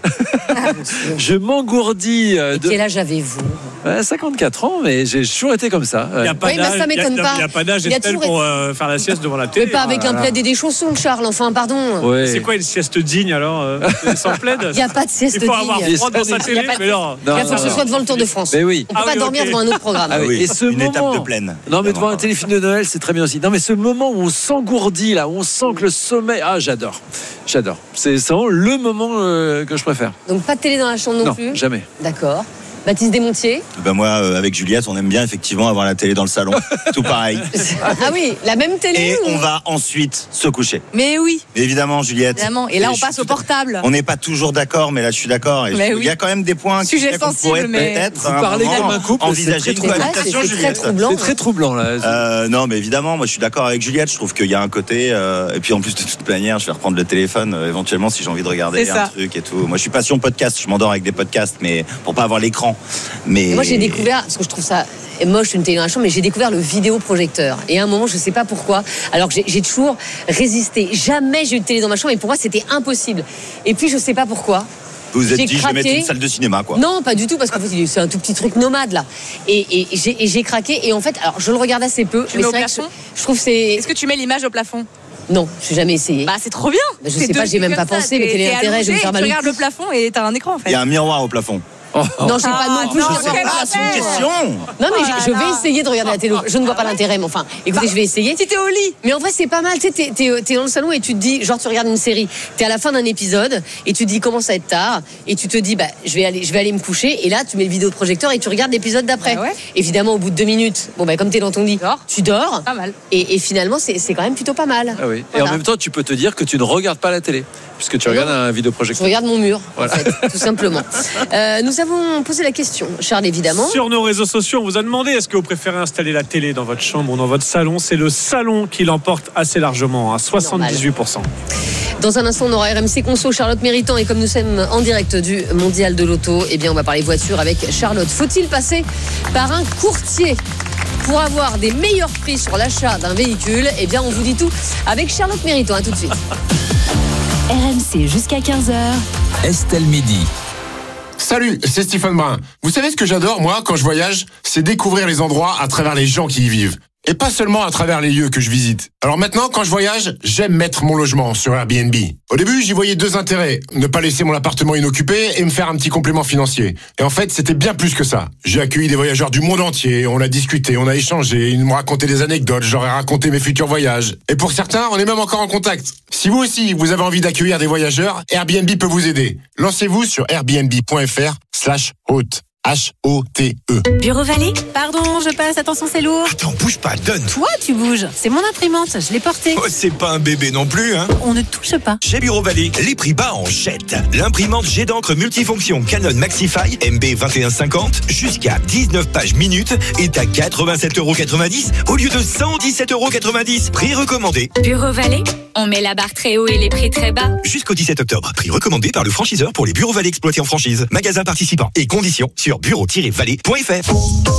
Je m'engourdis. euh, Et de- quel âge avez-vous? Ouais, cinquante-quatre ans, mais j'ai toujours été comme ça. Il n'y a Ouais. pas Oui, bah, d'âge, ça m'étonne il y a- pas. il y a pas d'âge, Il a Estelle, toujours pour euh, faire la sieste devant la Mais télé. pas avec Ah un là plaid là. et des chaussons, Charles. Enfin, pardon. Ouais. C'est quoi une sieste digne alors euh, Sans plaid? Il n'y a pas de sieste Il faut avoir digne. froid devant sa Il y télé, a pas de- mais non. Non, Il faut non, que ce non. soit devant le Tour de France. Mais oui. On ne peut Ah pas oui, dormir ok. devant un autre programme. Ah oui. Oui, Et ce une moment, étape de plaine. Non, mais devant un Évidemment. téléfilm de Noël, c'est très bien aussi. Non, mais ce moment où on s'engourdit, là, où on sent que le sommeil. Ah, j'adore. J'adore. C'est c'est vraiment le moment euh, que je préfère. Donc pas de télé dans la chambre non, Non, plus. jamais. D'accord. Baptiste Desmontiers. Ben moi, euh, avec Juliette, on aime bien effectivement avoir la télé dans le salon. Tout pareil. Ah oui, la même télé. Et ou- on va ensuite se coucher. Mais oui, Évidemment, Juliette. évidemment. Et là, on je passe suis au tout à- portable. On n'est pas toujours d'accord, mais là, je suis d'accord. Et Mais je- oui. Il y a quand même des points qui Sujet fait qu'on sensible, pourrait mais- peut-être Vous à un parlez moment comme un couple, envisager c'est une très Ah, cohabitation, c'est- c'est très Juliette. troublant. C'est très troublant, là. Euh, non, mais évidemment, moi je suis d'accord avec Juliette. Je trouve qu'il y a un côté. euh, et puis en plus, de toute manière, je vais reprendre le téléphone euh, éventuellement si j'ai envie de regarder C'est un ça. truc et tout. Moi je suis passion podcast. Je m'endors avec des podcasts, mais pour pas avoir l'écran. Mais Et moi, j'ai découvert, parce que je trouve ça moche une télé dans la chambre, mais j'ai découvert le vidéoprojecteur. Et à un moment, je sais pas pourquoi, alors que j'ai- j'ai toujours résisté. Jamais j'ai eu de télé dans ma chambre, et pour moi, c'était impossible. Et puis, je sais pas pourquoi. Vous vous êtes j'ai dit, je vais craqué. mettre une salle de cinéma, quoi. Non, pas du tout, parce qu'en fait, c'est un tout petit truc nomade, là. Et, et j'ai, et j'ai craqué. Et en fait, alors, je le regarde assez peu. Tu mais mets c'est au vrai que plafond je, je trouve que c'est. Est-ce que tu mets l'image au plafond? Non, je n'ai jamais essayé. Bah, c'est trop bien. Bah, je sais pas, j'ai même pas pensé, mais quel est l'intérêt? Je vais me faire mal. Tu regardes le plafond et t'as un écran, en fait. Il y a un miroir au plafond. Oh. Non, j'ai pas non plus. non, je vois quel pas. rapport C'est une question. Non, mais Oh je, je là vais là. essayer de regarder la télé. Je ne vois pas l'intérêt, mais enfin, écoutez, je vais essayer. Si t'es au lit. Mais en vrai, c'est pas mal. Tu sais, t'es, t'es, t'es dans le salon et tu te dis, genre, tu regardes une série. T'es à la fin d'un épisode et tu te dis, commence à être tard. Et tu te dis, bah, je vais aller, je vais aller me coucher. Et là, tu mets le vidéoprojecteur et tu regardes l'épisode d'après. Bah ouais. Évidemment, au bout de deux minutes, bon, bah, comme t'es dans ton lit, Dors. tu dors. Pas mal. Et, et finalement, c'est, c'est quand même plutôt pas mal. Ah oui. Et Voilà. en même temps, tu peux te dire que tu ne regardes pas la télé, puisque tu regardes un Je vidéoprojecteur. regarde mon mur, Voilà. en fait, tout simplement. Euh, nous avons posé la question, Charles, évidemment. Sur nos réseaux sociaux, on vous a demandé est-ce que vous préférez installer la télé dans votre chambre ou dans votre salon. C'est le salon qui l'emporte assez largement, à soixante-dix-huit pour cent. Dans un instant, on aura R M C Conso, Charlotte Méritant. Et comme nous sommes en direct du Mondial de l'Auto, eh bien, on va parler voiture avec Charlotte. Faut-il passer par un courtier pour avoir des meilleurs prix sur l'achat d'un véhicule? Eh bien, on vous dit tout avec Charlotte Méritant. À tout de suite. R M C jusqu'à quinze heures. Estelle Midi. Salut, c'est Stéphane Brun. Vous savez ce que j'adore, moi, quand je voyage? C'est découvrir les endroits à travers les gens qui y vivent. Et pas seulement à travers les lieux que je visite. Alors maintenant, quand je voyage, j'aime mettre mon logement sur Airbnb. Au début, j'y voyais deux intérêts. Ne pas laisser mon appartement inoccupé et me faire un petit complément financier. Et en fait, c'était bien plus que ça. J'ai accueilli des voyageurs du monde entier, on a discuté, on a échangé, ils m'ont raconté des anecdotes, j'aurais raconté mes futurs voyages. Et pour certains, on est même encore en contact. Si vous aussi, vous avez envie d'accueillir des voyageurs, Airbnb peut vous aider. Lancez-vous sur airbnb.fr slash hôte. H O T E. Bureau Vallée? Pardon, je passe, attention c'est lourd. Attends, bouge pas, donne. Toi, tu bouges. C'est mon imprimante, je l'ai portée. Oh, c'est pas un bébé non plus, hein. On ne touche pas. Chez Bureau Vallée, les prix bas en jette. L'imprimante jet d'encre multifonction Canon Maxify M B vingt et un cinquante jusqu'à dix-neuf pages minutes est à quatre-vingt-sept euros quatre-vingt-dix au lieu de cent dix-sept euros quatre-vingt-dix. Prix recommandé. Bureau Vallée, on met la barre très haut et les prix très bas. Jusqu'au dix-sept octobre. Prix recommandé par le franchiseur pour les Bureaux Vallée exploités en franchise. Magasin participant et conditions sur bureau-vallée point f r.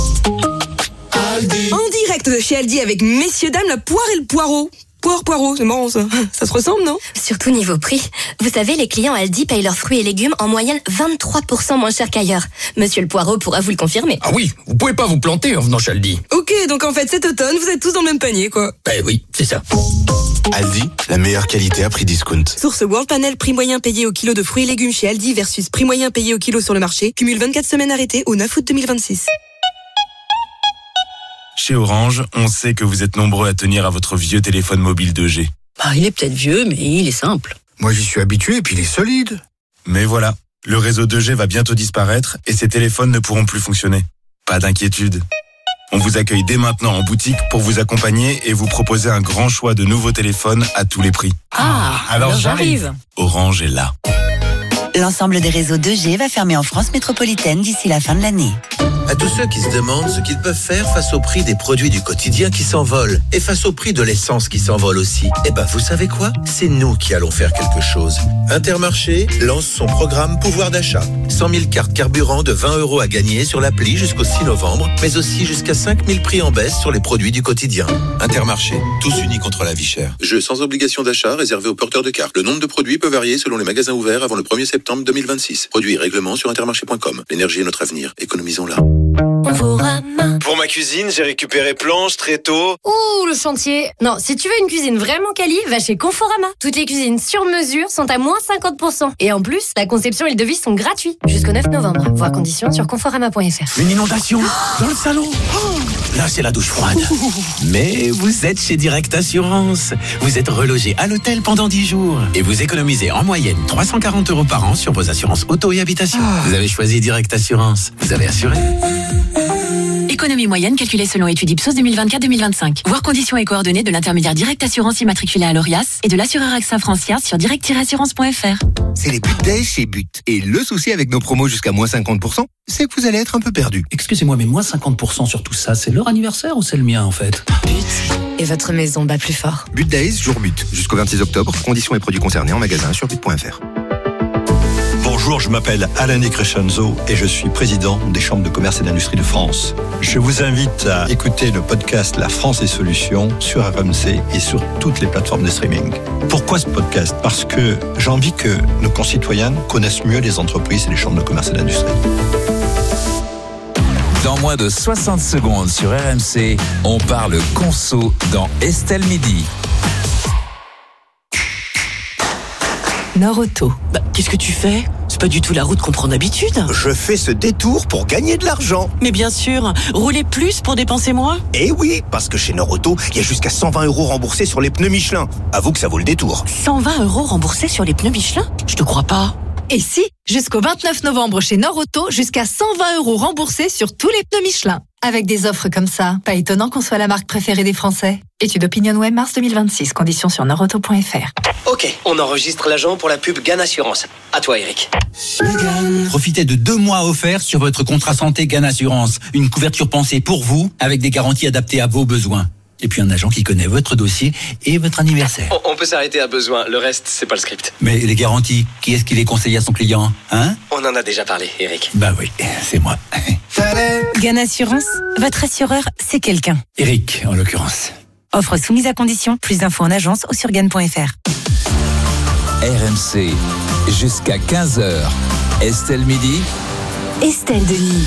En direct de chez Aldi avec messieurs dames la poire et le poireau. Poire, poireau, c'est marrant ça. Ça se ressemble, non? Surtout niveau prix. Vous savez, les clients Aldi payent leurs fruits et légumes en moyenne vingt-trois pour cent moins cher qu'ailleurs. Monsieur le Poireau pourra vous le confirmer. Ah oui, vous pouvez pas vous planter en venant chez Aldi. Ok, donc en fait cet automne, vous êtes tous dans le même panier, quoi. Ben oui, c'est ça. Aldi, la meilleure qualité à prix discount. Source World Panel, prix moyen payé au kilo de fruits et légumes chez Aldi versus prix moyen payé au kilo sur le marché. Cumule vingt-quatre semaines arrêtées au neuf août deux mille vingt-six. Chez Orange, on sait que vous êtes nombreux à tenir à votre vieux téléphone mobile deux G. Bah, il est peut-être vieux, mais il est simple. Moi, j'y suis habitué et puis il est solide. Mais voilà, le réseau deux G va bientôt disparaître et ces téléphones ne pourront plus fonctionner. Pas d'inquiétude. On vous accueille dès maintenant en boutique pour vous accompagner et vous proposer un grand choix de nouveaux téléphones à tous les prix. Ah, alors, alors j'arrive. Orange est là. L'ensemble des réseaux deux G va fermer en France métropolitaine d'ici la fin de l'année. À tous ceux qui se demandent ce qu'ils peuvent faire face au prix des produits du quotidien qui s'envolent et face au prix de l'essence qui s'envole aussi, eh ben vous savez quoi? C'est nous qui allons faire quelque chose. Intermarché lance son programme pouvoir d'achat. cent mille cartes carburant de vingt euros à gagner sur l'appli jusqu'au six novembre, mais aussi jusqu'à cinq mille prix en baisse sur les produits du quotidien. Intermarché, tous unis contre la vie chère. Jeu sans obligation d'achat réservé aux porteurs de cartes. Le nombre de produits peut varier selon les magasins ouverts avant le premier septembre deux mille vingt-six. Produits et règlements sur intermarché point com. L'énergie est notre avenir. Économisons-la. Pour ma cuisine, j'ai récupéré planches, tréteaux. Ouh, le chantier. Non, si tu veux une cuisine vraiment quali, va chez Conforama. Toutes les cuisines sur mesure sont à moins cinquante pour cent. Et en plus, la conception et le devis sont gratuits. Jusqu'au neuf novembre. Voir conditions sur conforama point f r. Une inondation dans le salon. Là, c'est la douche froide. Mais vous êtes chez Direct Assurance. Vous êtes relogé à l'hôtel pendant dix jours. Et vous économisez en moyenne trois cent quarante euros par an sur vos assurances auto et habitation. Vous avez choisi Direct Assurance. Vous avez assuré. Économie moyenne calculée selon étude Ipsos deux mille vingt-quatre deux mille vingt-cinq. Voir conditions et coordonnées de l'intermédiaire Direct Assurance immatriculé à l'Orias et de l'assureur AXA Francia sur direct assurance point f r. C'est les But Days chez But. Et le souci avec nos promos jusqu'à moins cinquante pour cent, c'est que vous allez être un peu perdu. Excusez-moi, mais moins cinquante pour cent sur tout ça, c'est leur anniversaire ou c'est le mien en fait? But. Et votre maison bat plus fort. But Days, jour But. Jusqu'au vingt-six octobre. Conditions et produits concernés en magasin sur but point f r. Bonjour, je m'appelle Alain Crescenzo et je suis président des chambres de commerce et d'industrie de France. Je vous invite à écouter le podcast La France et Solutions sur R M C et sur toutes les plateformes de streaming. Pourquoi ce podcast ? Parce que j'ai envie que nos concitoyens connaissent mieux les entreprises et les chambres de commerce et d'industrie. Dans moins de soixante secondes sur R M C, on parle conso dans Estelle Midi. Nord-Auto. Bah, qu'est-ce que tu fais ? C'est pas du tout la route qu'on prend d'habitude. Je fais ce détour pour gagner de l'argent. Mais bien sûr, rouler plus pour dépenser moins ? Eh oui, parce que chez Nord-Auto, il y a jusqu'à cent vingt euros remboursés sur les pneus Michelin. Avoue que ça vaut le détour. cent vingt euros remboursés sur les pneus Michelin ? Je te crois pas. Et si, jusqu'au vingt-neuf novembre chez Nord-Auto, jusqu'à cent vingt euros remboursés sur tous les pneus Michelin. Avec des offres comme ça, pas étonnant qu'on soit la marque préférée des Français. Étude OpinionWay mars deux mille vingt-six, conditions sur nordauto point f r. Ok, on enregistre l'agent pour la pub Gann Assurance. À toi Eric. Profitez de deux mois offerts sur votre contrat santé Gann Assurance. Une couverture pensée pour vous, avec des garanties adaptées à vos besoins. Et puis un agent qui connaît votre dossier et votre anniversaire. On, on peut s'arrêter à besoin, le reste, c'est pas le script. Mais les garanties, qui est-ce qui les conseille à son client, hein ? On en a déjà parlé, Eric. Bah oui, c'est moi. Gann Assurance, votre assureur, c'est quelqu'un. Eric, en l'occurrence. Offre soumise à condition, plus d'infos en agence ou sur gann point f r. R M C, jusqu'à quinze heures. Estelle Midi. Estelle Denis.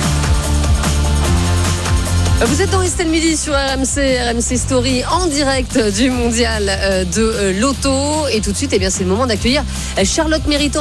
Vous êtes dans Estelle Midi sur R M C, R M C Story en direct du mondial de l'auto. Et tout de suite, eh bien, c'est le moment d'accueillir Charlotte Méritant.